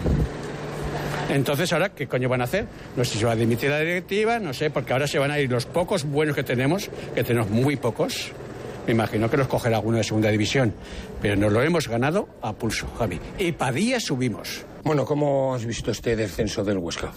Entonces, ¿ahora qué coño van a hacer? No sé si se va a dimitir la directiva, no sé, porque ahora se van a ir los pocos buenos que tenemos, que tenemos muy pocos. Me imagino que los cogerá alguno de segunda división, pero nos lo hemos ganado a pulso, Javi. Y para día subimos. Bueno, ¿cómo has visto este descenso del Huesca?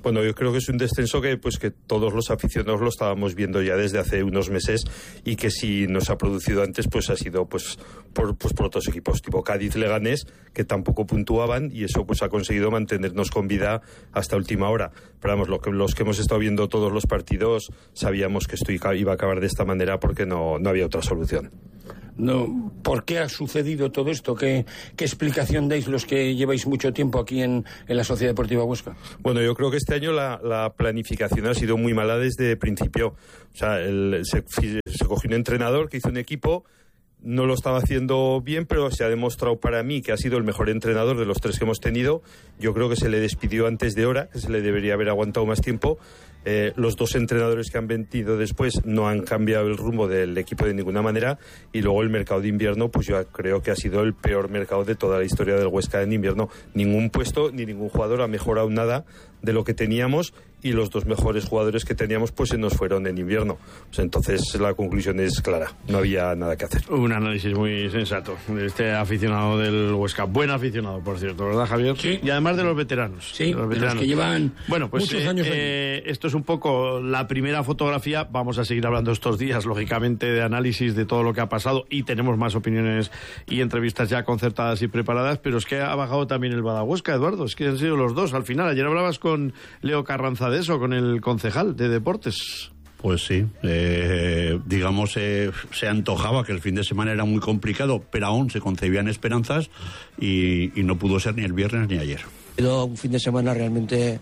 Bueno, yo creo que es un descenso que pues que todos los aficionados lo estábamos viendo ya desde hace unos meses y que si nos ha producido antes pues ha sido pues por, pues por otros equipos tipo Cádiz, Leganés, que tampoco puntuaban y eso pues ha conseguido mantenernos con vida hasta última hora. Pero vamos, lo que, los que hemos estado viendo todos los partidos sabíamos que esto iba a acabar de esta manera porque no, no había otra solución. No, ¿por qué ha sucedido todo esto? ¿Qué, qué explicación dais los que lleváis mucho tiempo aquí en, en la Sociedad Deportiva Huesca? Bueno, yo creo que este año la, la planificación ha sido muy mala desde el principio. O sea, el, se, se cogió un entrenador que hizo un equipo, no lo estaba haciendo bien, pero se ha demostrado para mí que ha sido el mejor entrenador de los tres que hemos tenido. Yo creo que se le despidió antes de hora, que se le debería haber aguantado más tiempo. Eh, los dos entrenadores que han venido después no han cambiado el rumbo del equipo de ninguna manera y luego el mercado de invierno pues yo creo que ha sido el peor mercado de toda la historia del Huesca en invierno. Ningún puesto ni ningún jugador ha mejorado nada de lo que teníamos y los dos mejores jugadores que teníamos pues se nos fueron en invierno. Pues entonces la conclusión es clara, no había nada que hacer. Un análisis muy sensato de este aficionado del Huesca, buen aficionado por cierto, ¿verdad, Javier? Sí. Y además de los veteranos. Sí, de los, veteranos. De los que llevan bueno, pues, muchos eh, años ahí. Eh, esto es un poco la primera fotografía, vamos a seguir hablando estos días lógicamente de análisis de todo lo que ha pasado y tenemos más opiniones y entrevistas ya concertadas y preparadas, pero es que ha bajado también el Badahuesca, Eduardo, es que han sido los dos al final. Ayer hablabas con Leo Carranza de eso, con el concejal de deportes. Pues sí, eh, digamos, eh, se antojaba que el fin de semana era muy complicado, pero aún se concebían esperanzas y, y no pudo ser ni el viernes ni ayer. Ha sido un fin de semana realmente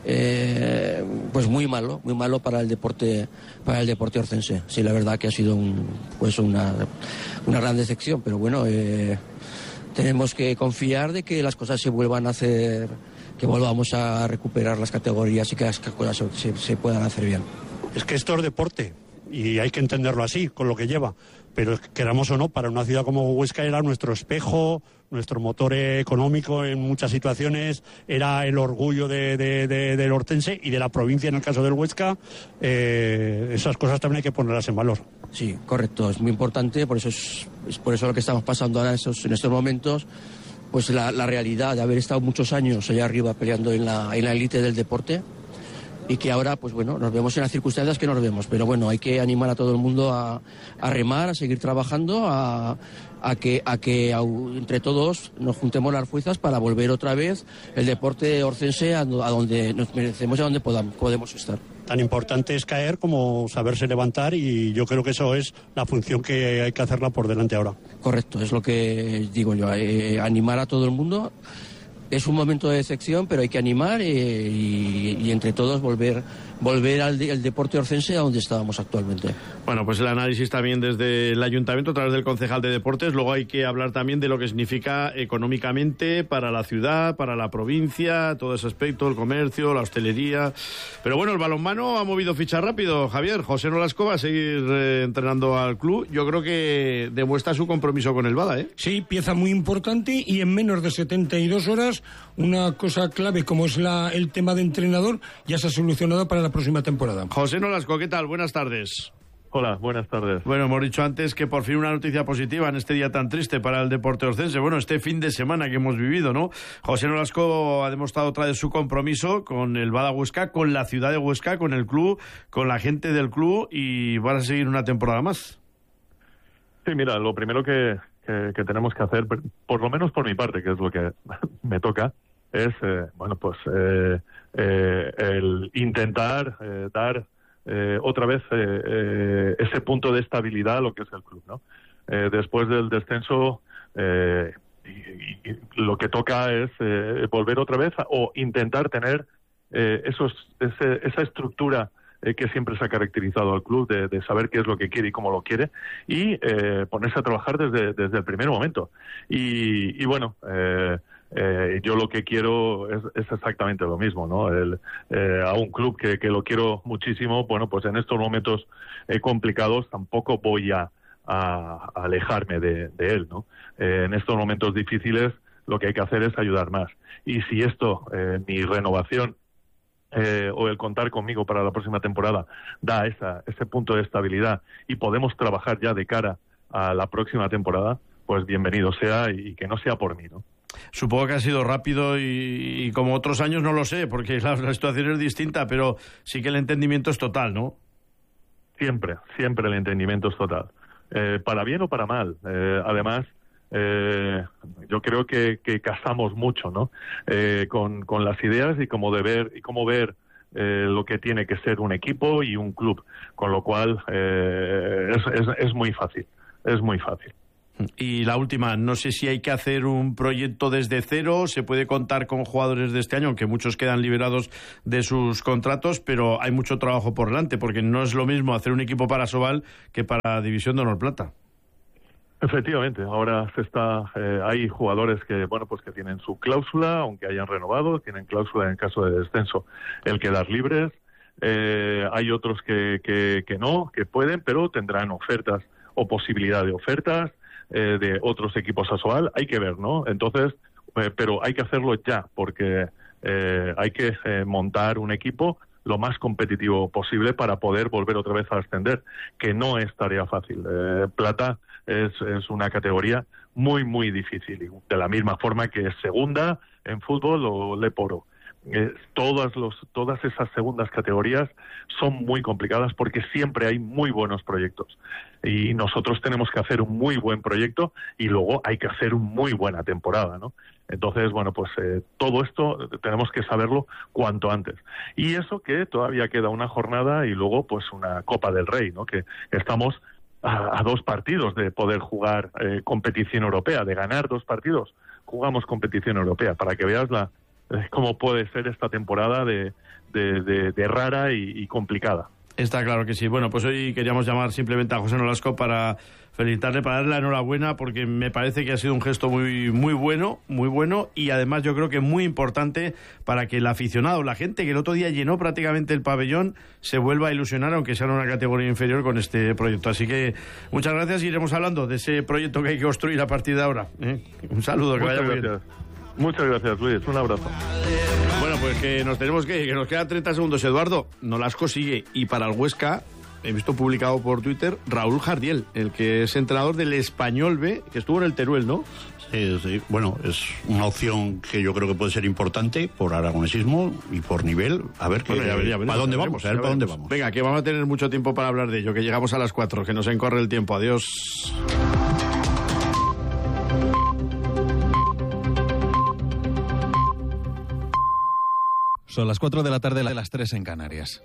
eh, pues muy malo, muy malo para el deporte, para el deporte orcense. Sí, la verdad que ha sido un, pues una, una gran decepción, pero bueno, eh, tenemos que confiar de que las cosas se vuelvan a hacer, que volvamos a recuperar las categorías y que las cosas se, se puedan hacer bien. Es que esto es deporte y hay que entenderlo así, con lo que lleva. Pero queramos o no, para una ciudad como Huesca era nuestro espejo, nuestro motor económico en muchas situaciones, era el orgullo de, de, de, del hortense y de la provincia en el caso del Huesca. Eh, esas cosas también hay que ponerlas en valor. Sí, correcto, es muy importante, por eso es, es por eso lo que estamos pasando ahora en estos, en estos momentos, pues la, la realidad de haber estado muchos años allá arriba peleando en la, en la élite del deporte. Y que ahora, pues bueno, nos vemos en las circunstancias que nos vemos. Pero bueno, hay que animar a todo el mundo a, a remar, a seguir trabajando, a, a que, a que a, entre todos nos juntemos las fuerzas para volver otra vez el deporte orcense a, a donde nos merecemos y a donde podamos, podemos estar. Tan importante es caer como saberse levantar y yo creo que eso es la función que hay que hacerla por delante ahora. Correcto, es lo que digo yo, eh, animar a todo el mundo. Es un momento de decepción, pero hay que animar eh, y, y entre todos volver volver al de, el deporte orcense a donde estábamos actualmente. Bueno, pues el análisis también desde el ayuntamiento a través del concejal de deportes. Luego hay que hablar también de lo que significa económicamente para la ciudad, para la provincia, todo ese aspecto, el comercio, la hostelería. Pero bueno, el balonmano ha movido ficha rápido, Javier. José Nolasco va a seguir eh, entrenando al club. Yo creo que demuestra su compromiso con el Bada, ¿eh? Sí, pieza muy importante y en menos de setenta y dos horas una cosa clave como es la, el tema de entrenador ya se ha solucionado para la próxima temporada. José Nolasco, ¿qué tal? Buenas tardes. Hola, buenas tardes. Bueno, hemos dicho antes que por fin una noticia positiva en este día tan triste para el deporte orcense. Bueno, este fin de semana que hemos vivido, ¿no? José Nolasco ha demostrado otra vez su compromiso con el Bada Huesca, con la ciudad de Huesca, con el club, con la gente del club y van a seguir una temporada más. Sí, mira, lo primero que, que, que tenemos que hacer, por lo menos por mi parte, que es lo que me toca, es, eh, bueno, pues eh, eh, el intentar eh, dar eh, otra vez eh, eh, ese punto de estabilidad a lo que es el club, ¿no? Eh, después del descenso, eh, y, y lo que toca es eh, volver otra vez a, o intentar tener eh, esos, ese, esa estructura eh, que siempre se ha caracterizado al club, de, de saber qué es lo que quiere y cómo lo quiere, y eh, ponerse a trabajar desde, desde el primer momento. Y, y bueno, eh, Eh, yo lo que quiero es, es exactamente lo mismo, ¿no? El, eh, a un club que, que lo quiero muchísimo, bueno, pues en estos momentos eh, complicados tampoco voy a, a, a alejarme de, de él, ¿no? Eh, en estos momentos difíciles lo que hay que hacer es ayudar más. Y si esto, eh, mi renovación eh, o el contar conmigo para la próxima temporada da esa, ese punto de estabilidad y podemos trabajar ya de cara a la próxima temporada, pues bienvenido sea y que no sea por mí, ¿no? Supongo que ha sido rápido y, y como otros años no lo sé, porque la, la situación es distinta, pero sí que el entendimiento es total, ¿no? Siempre, siempre el entendimiento es total. Eh, para bien o para mal. Eh, además, eh, yo creo que, que casamos mucho, ¿no? Eh, con, con las ideas y cómo de ver, y cómo ver eh, lo que tiene que ser un equipo y un club. Con lo cual, eh, es, es, es muy fácil. Es muy fácil. Y la última, no sé si hay que hacer un proyecto desde cero, se puede contar con jugadores de este año, aunque muchos quedan liberados de sus contratos, pero hay mucho trabajo por delante, porque no es lo mismo hacer un equipo para Asobal que para División de Honor Plata. Efectivamente, ahora se está, eh, hay jugadores que, bueno, pues que tienen su cláusula, aunque hayan renovado, tienen cláusula en caso de descenso, el quedar libres. Eh, hay otros que, que, que no, que pueden, pero tendrán ofertas o posibilidad de ofertas eh, de otros equipos Asobal. Hay que ver, ¿no? Entonces, eh, pero hay que hacerlo ya, porque eh, hay que eh, montar un equipo lo más competitivo posible para poder volver otra vez a ascender, que no es tarea fácil. Eh, Plata es, es una categoría muy, muy difícil, de la misma forma que es segunda en fútbol o Leporo. Eh, todas los todas esas segundas categorías son muy complicadas porque siempre hay muy buenos proyectos y nosotros tenemos que hacer un muy buen proyecto y luego hay que hacer una muy buena temporada, ¿no? Entonces, bueno, pues eh, todo esto tenemos que saberlo cuanto antes. Y eso que todavía queda una jornada y luego pues una Copa del Rey, ¿no? Que estamos a, a dos partidos de poder jugar eh, competición europea, de ganar dos partidos, jugamos competición europea, para que veas la cómo puede ser esta temporada de, de, de, de rara y, y complicada. Está claro que sí. Bueno, pues hoy queríamos llamar simplemente a José Nolasco para felicitarle, para darle la enhorabuena, porque me parece que ha sido un gesto muy muy bueno, muy bueno, y además yo creo que muy importante para que el aficionado, la gente que el otro día llenó prácticamente el pabellón, se vuelva a ilusionar, aunque sea en una categoría inferior, con este proyecto. Así que muchas gracias y iremos hablando de ese proyecto que hay que construir a partir de ahora. ¿eh? Un saludo, que Muchas vaya gracias. bien. Muchas gracias, Luis. Un abrazo. Bueno, pues que nos tenemos que ir, que nos quedan treinta segundos. Eduardo, Nolasco sigue. Y para el Huesca, he visto publicado por Twitter, Raúl Jardiel, el que es entrenador del Español B, que estuvo en el Teruel, ¿no? Sí, sí. Bueno, es una opción que yo creo que puede ser importante por aragonesismo y por nivel. A ver, que, bueno, ya veremos, ¿para dónde veremos, vamos? A ver, ¿para dónde veremos. vamos? Venga, que vamos a tener mucho tiempo para hablar de ello, que llegamos a las cuatro, que nos encorre el tiempo. Adiós. Son las cuatro de la tarde, las tres en Canarias.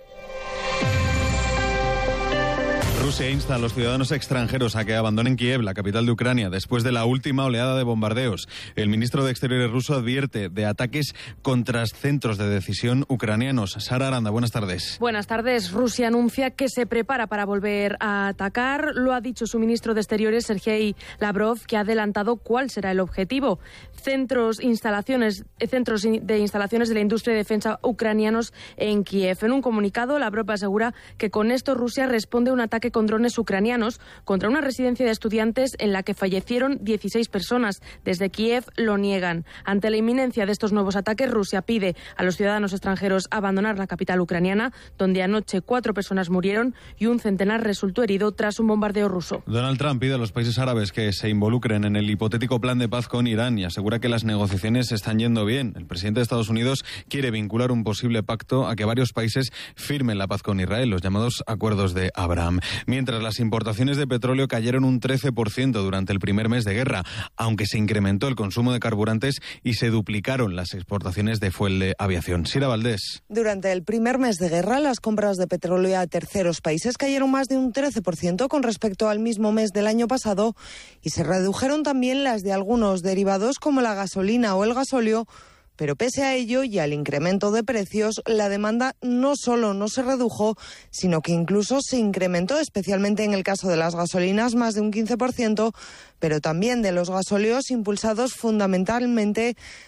Rusia insta a los ciudadanos extranjeros a que abandonen Kiev, la capital de Ucrania, después de la última oleada de bombardeos. El ministro de Exteriores ruso advierte de ataques contra centros de decisión ucranianos. Sara Aranda, buenas tardes. Buenas tardes. Rusia anuncia que se prepara para volver a atacar. Lo ha dicho su ministro de Exteriores, Sergei Lavrov, que ha adelantado cuál será el objetivo. Centros, instalaciones, centros de instalaciones de la industria de defensa ucranianos en Kiev. En un comunicado, Lavrov asegura que con esto Rusia responde a un ataque con drones ucranianos contra una residencia de estudiantes en la que fallecieron dieciséis personas. Desde Kiev lo niegan. Ante la inminencia de estos nuevos ataques, Rusia pide a los ciudadanos extranjeros abandonar la capital ucraniana, donde anoche cuatro personas murieron y un centenar resultó herido tras un bombardeo ruso. Donald Trump pide a los países árabes que se involucren en el hipotético plan de paz con Irán y asegura que las negociaciones están yendo bien. El presidente de Estados Unidos quiere vincular un posible pacto a que varios países firmen la paz con Israel, los llamados acuerdos de Abraham. Mientras las importaciones de petróleo cayeron un trece por ciento durante el primer mes de guerra, aunque se incrementó el consumo de carburantes y se duplicaron las exportaciones de fuel de aviación. Sira Valdés. Durante el primer mes de guerra, las compras de petróleo a terceros países cayeron más de un trece por ciento con respecto al mismo mes del año pasado y se redujeron también las de algunos derivados como la gasolina o el gasóleo. Pero pese a ello y al incremento de precios, la demanda no solo no se redujo, sino que incluso se incrementó, especialmente en el caso de las gasolinas, más de un quince por ciento, pero también de los gasóleos, impulsados fundamentalmente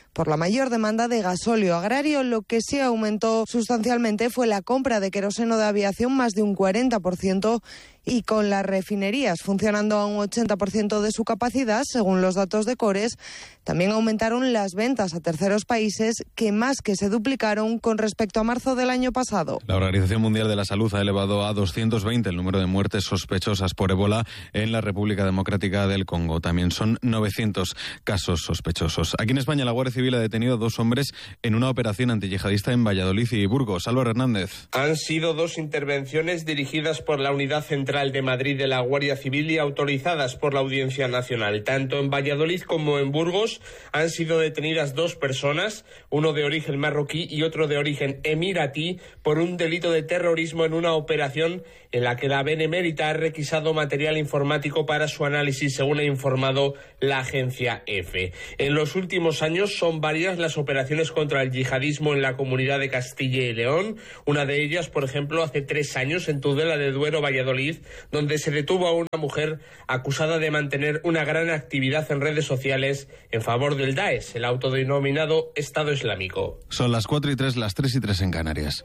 por la mayor demanda de gasóleo agrario. Lo que sí aumentó sustancialmente fue la compra de queroseno de aviación, más de un cuarenta por ciento, y con las refinerías funcionando a un ochenta por ciento de su capacidad, según los datos de Cores, también aumentaron las ventas a terceros países, que más que se duplicaron con respecto a marzo del año pasado. La Organización Mundial de la Salud ha elevado a doscientos veinte el número de muertes sospechosas por ébola en la República Democrática del Congo. También son novecientos casos sospechosos. Aquí en España, la Guardia Civil ha detenido a dos hombres en una operación antiyihadista en Valladolid y Burgos. Álvaro Hernández. Han sido dos intervenciones dirigidas por la Unidad Central de Madrid de la Guardia Civil y autorizadas por la Audiencia Nacional. Tanto en Valladolid como en Burgos han sido detenidas dos personas, uno de origen marroquí y otro de origen emiratí, por un delito de terrorismo en una operación en la que la Benemérita ha requisado material informático para su análisis, según ha informado la agencia EFE. En los últimos años son varias las operaciones contra el yihadismo en la comunidad de Castilla y León. Una de ellas, por ejemplo, hace tres años en Tudela de Duero, Valladolid, donde se detuvo a una mujer acusada de mantener una gran actividad en redes sociales en favor del Daesh, el autodenominado Estado Islámico. Son las cuatro y tres, las tres y tres en Canarias.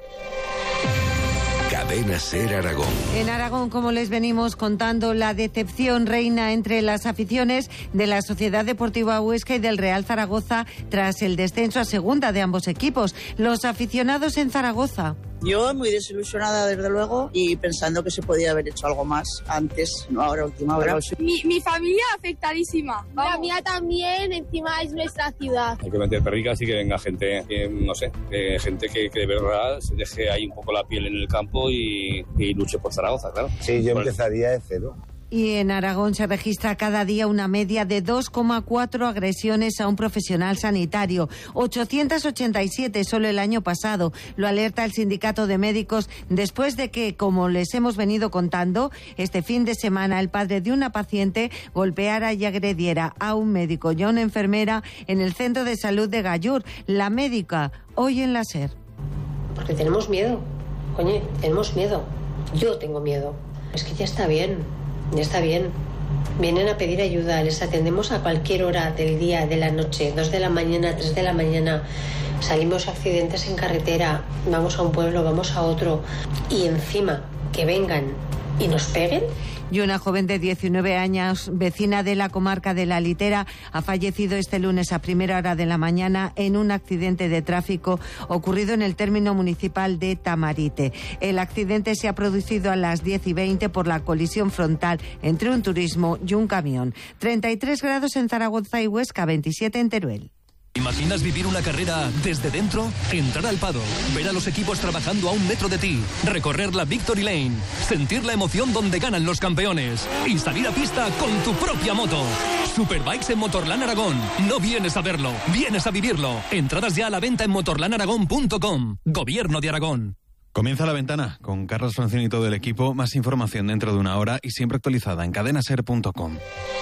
Cadena SER Aragón. En Aragón, como les venimos contando, la decepción reina entre las aficiones de la Sociedad Deportiva Huesca y del Real Zaragoza tras el descenso a segunda de ambos equipos. Los aficionados en Zaragoza. Yo muy desilusionada, desde luego, y pensando que se podía haber hecho algo más antes, no ahora, última hora. Mi, mi familia afectadísima. Vamos. La mía también, encima es nuestra ciudad. Hay que meter perricas y que venga gente, que, no sé, que gente que, que de verdad se deje ahí un poco la piel en el campo y, y luche por Zaragoza, claro. Sí, yo bueno. empezaría de cero. Y en Aragón se registra cada día una media de dos coma cuatro agresiones a un profesional sanitario, ochocientos ochenta y siete solo el año pasado. Lo alerta el Sindicato de Médicos después de que, como les hemos venido contando, este fin de semana el padre de una paciente golpeara y agrediera a un médico y a una enfermera en el centro de salud de Gallur. La médica, hoy en la SER. Porque tenemos miedo, coño, tenemos miedo. Yo tengo miedo. Es que ya está bien. Ya está bien. Vienen a pedir ayuda, les atendemos a cualquier hora del día, de la noche, dos de la mañana, tres de la mañana. Salimos accidentes en carretera, vamos a un pueblo, vamos a otro. Y encima que vengan y nos peguen. Y una joven de diecinueve años, vecina de la comarca de La Litera, ha fallecido este lunes a primera hora de la mañana en un accidente de tráfico ocurrido en el término municipal de Tamarite. El accidente se ha producido a las diez y veinte por la colisión frontal entre un turismo y un camión. treinta y tres grados en Zaragoza y Huesca, veintisiete en Teruel. ¿Imaginas vivir una carrera desde dentro? Entrar al paddock, ver a los equipos trabajando a un metro de ti, recorrer la Victory Lane, sentir la emoción donde ganan los campeones y salir a pista con tu propia moto. Superbikes en Motorland Aragón. No vienes a verlo, vienes a vivirlo. Entradas ya a la venta en motorland aragón punto com. Gobierno de Aragón. Comienza La Ventana con Carlos Francini y todo el equipo. Más información dentro de una hora y siempre actualizada en cadena ser punto com.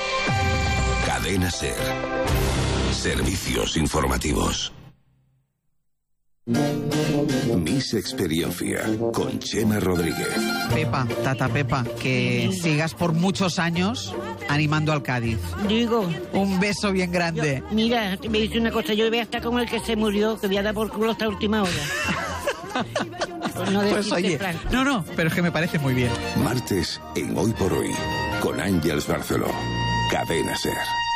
Cadena SER. Servicios informativos. Miss Experiencia con Chema Rodríguez. Pepa, tata Pepa, que sigas por muchos años animando al Cádiz. Digo. Un beso bien grande. Yo, mira, me dice una cosa, yo voy a estar como el que se murió, que voy a dar por culo hasta última hora. Pues, no pues oye, plan. no, no, pero es que me parece muy bien. Martes en Hoy por Hoy, con Ángeles Barceló. Cadena SER.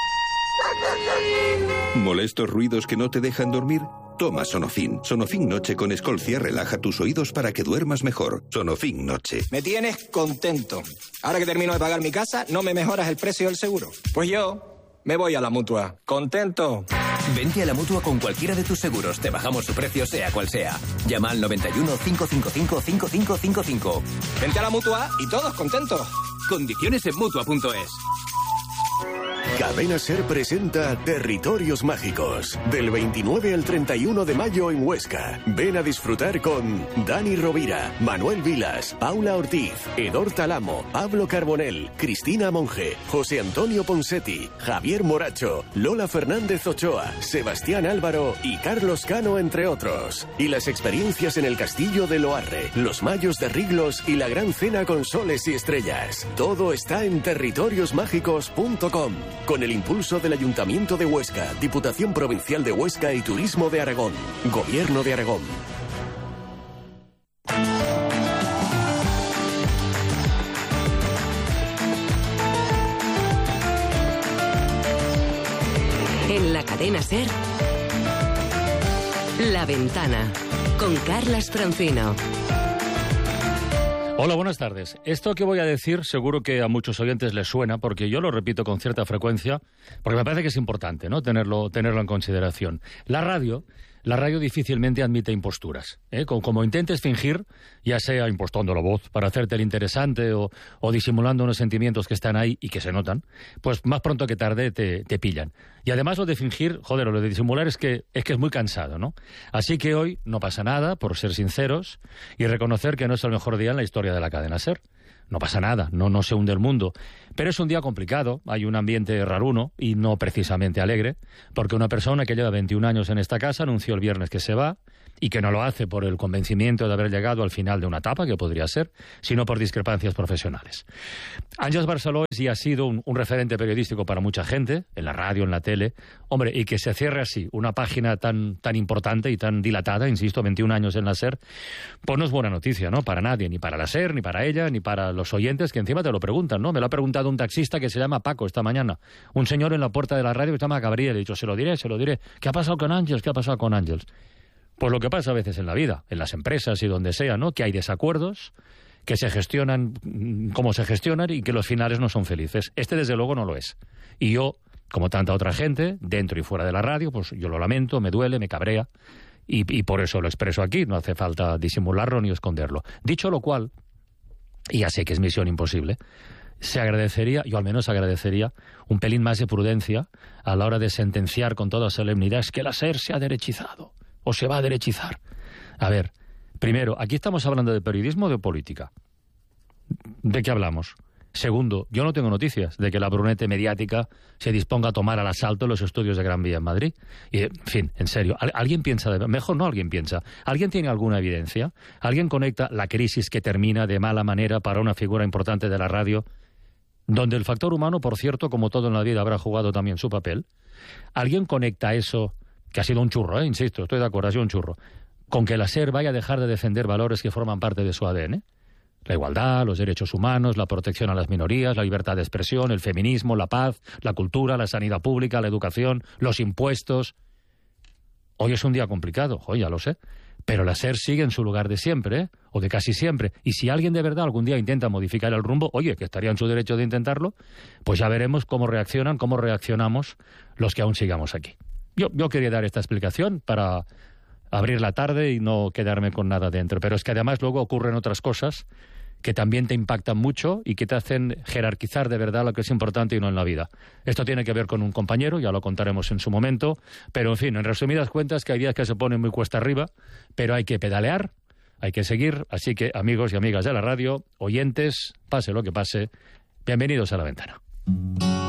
¿Molestos ruidos que no te dejan dormir? Toma Sonofin. Sonofin Noche con Escolcia relaja tus oídos para que duermas mejor. Sonofin Noche. Me tienes contento. Ahora que termino de pagar mi casa, ¿no me mejoras el precio del seguro? Pues yo me voy a la Mutua. ¿Contento? Vente a la Mutua con cualquiera de tus seguros. Te bajamos su precio, sea cual sea. Llama al noventa y uno, cinco cinco cinco, cinco cinco cinco cinco. Vente a la Mutua y todos contentos. Condiciones en Mutua punto es. Cadena SER presenta Territorios Mágicos. Del veintinueve al treinta y uno de mayo en Huesca. Ven a disfrutar con Dani Rovira, Manuel Vilas, Paula Ortiz, Edor Talamo, Pablo Carbonell, Cristina Monge, José Antonio Ponsetti, Javier Moracho, Lola Fernández Ochoa, Sebastián Álvaro y Carlos Cano, entre otros. Y las experiencias en el Castillo de Loarre, los Mayos de Riglos y la Gran Cena con Soles y Estrellas. Todo está en territorios mágicos punto com. con el impulso del Ayuntamiento de Huesca, Diputación Provincial de Huesca y Turismo de Aragón. Gobierno de Aragón. En la cadena SER, La Ventana, con Carlas Francino. Hola, buenas tardes. Esto que voy a decir seguro que a muchos oyentes les suena, porque yo lo repito con cierta frecuencia, porque me parece que es importante, ¿no?, tenerlo, tenerlo en consideración. La radio, la radio difícilmente admite imposturas, ¿eh? Como, como intentes fingir, ya sea impostando la voz para hacerte el interesante o, o disimulando unos sentimientos que están ahí y que se notan, pues más pronto que tarde te, te pillan. Y además lo de fingir, joder, lo de disimular es que, es que es muy cansado, ¿no? Así que hoy no pasa nada, por ser sinceros, y reconocer que no es el mejor día en la historia de la cadena SER. No pasa nada, no, no se hunde el mundo. Pero es un día complicado, hay un ambiente raruno y no precisamente alegre, porque una persona que lleva veintiún años en esta casa anunció el viernes que se va, y que no lo hace por el convencimiento de haber llegado al final de una etapa, que podría ser, sino por discrepancias profesionales. Àngels Barceló sí ha sido un, un referente periodístico para mucha gente, en la radio, en la tele. Hombre, y que se cierre así una página tan, tan importante y tan dilatada, insisto, veintiún años en la SER, pues no es buena noticia, ¿no?, para nadie, ni para la SER, ni para ella, ni para los oyentes, que encima te lo preguntan, ¿no? Me lo ha preguntado un taxista que se llama Paco esta mañana, un señor en la puerta de la radio que se llama Gabriel, he dicho, se lo diré, se lo diré. ¿Qué ha pasado con Àngels? ¿Qué ha pasado con Àngels? Pues lo que pasa a veces en la vida, en las empresas y donde sea, ¿no?, que hay desacuerdos, que se gestionan como se gestionan y que los finales no son felices. Este, desde luego, no lo es. Y yo, como tanta otra gente, dentro y fuera de la radio, pues yo lo lamento, me duele, me cabrea, y, y por eso lo expreso aquí, no hace falta disimularlo ni esconderlo. Dicho lo cual, y ya sé que es misión imposible, se agradecería, yo al menos agradecería, un pelín más de prudencia a la hora de sentenciar con toda solemnidad es que la SER se ha derechizado o se va a derechizar. A ver, primero, aquí estamos hablando de periodismo o de política. ¿De qué hablamos? Segundo, yo no tengo noticias de que la brunete mediática se disponga a tomar al asalto los estudios de Gran Vía en Madrid. Y, en fin, en serio, ¿alguien piensa, de... mejor no alguien piensa, ¿alguien tiene alguna evidencia? ¿Alguien conecta la crisis que termina de mala manera para una figura importante de la radio, donde el factor humano, por cierto, como todo en la vida, habrá jugado también su papel? ¿Alguien conecta eso, que ha sido un churro, eh? Insisto, estoy de acuerdo, ha sido un churro, con que la SER vaya a dejar de defender valores que forman parte de su A D N? La igualdad, los derechos humanos, la protección a las minorías, la libertad de expresión, el feminismo, la paz, la cultura, la sanidad pública, la educación, los impuestos. Hoy es un día complicado, hoy ya lo sé, pero la SER sigue en su lugar de siempre, ¿eh? O de casi siempre. Y si alguien de verdad algún día intenta modificar el rumbo, oye, que estaría en su derecho de intentarlo, pues ya veremos cómo reaccionan, cómo reaccionamos los que aún sigamos aquí. Yo, yo quería dar esta explicación para abrir la tarde y no quedarme con nada dentro, pero es que además luego ocurren otras cosas que también te impactan mucho y que te hacen jerarquizar de verdad lo que es importante y no en la vida. Esto tiene que ver con un compañero, ya lo contaremos en su momento, pero en fin, en resumidas cuentas, que hay días que se ponen muy cuesta arriba, pero hay que pedalear, hay que seguir, así que amigos y amigas de la radio, oyentes, pase lo que pase, bienvenidos a La Ventana.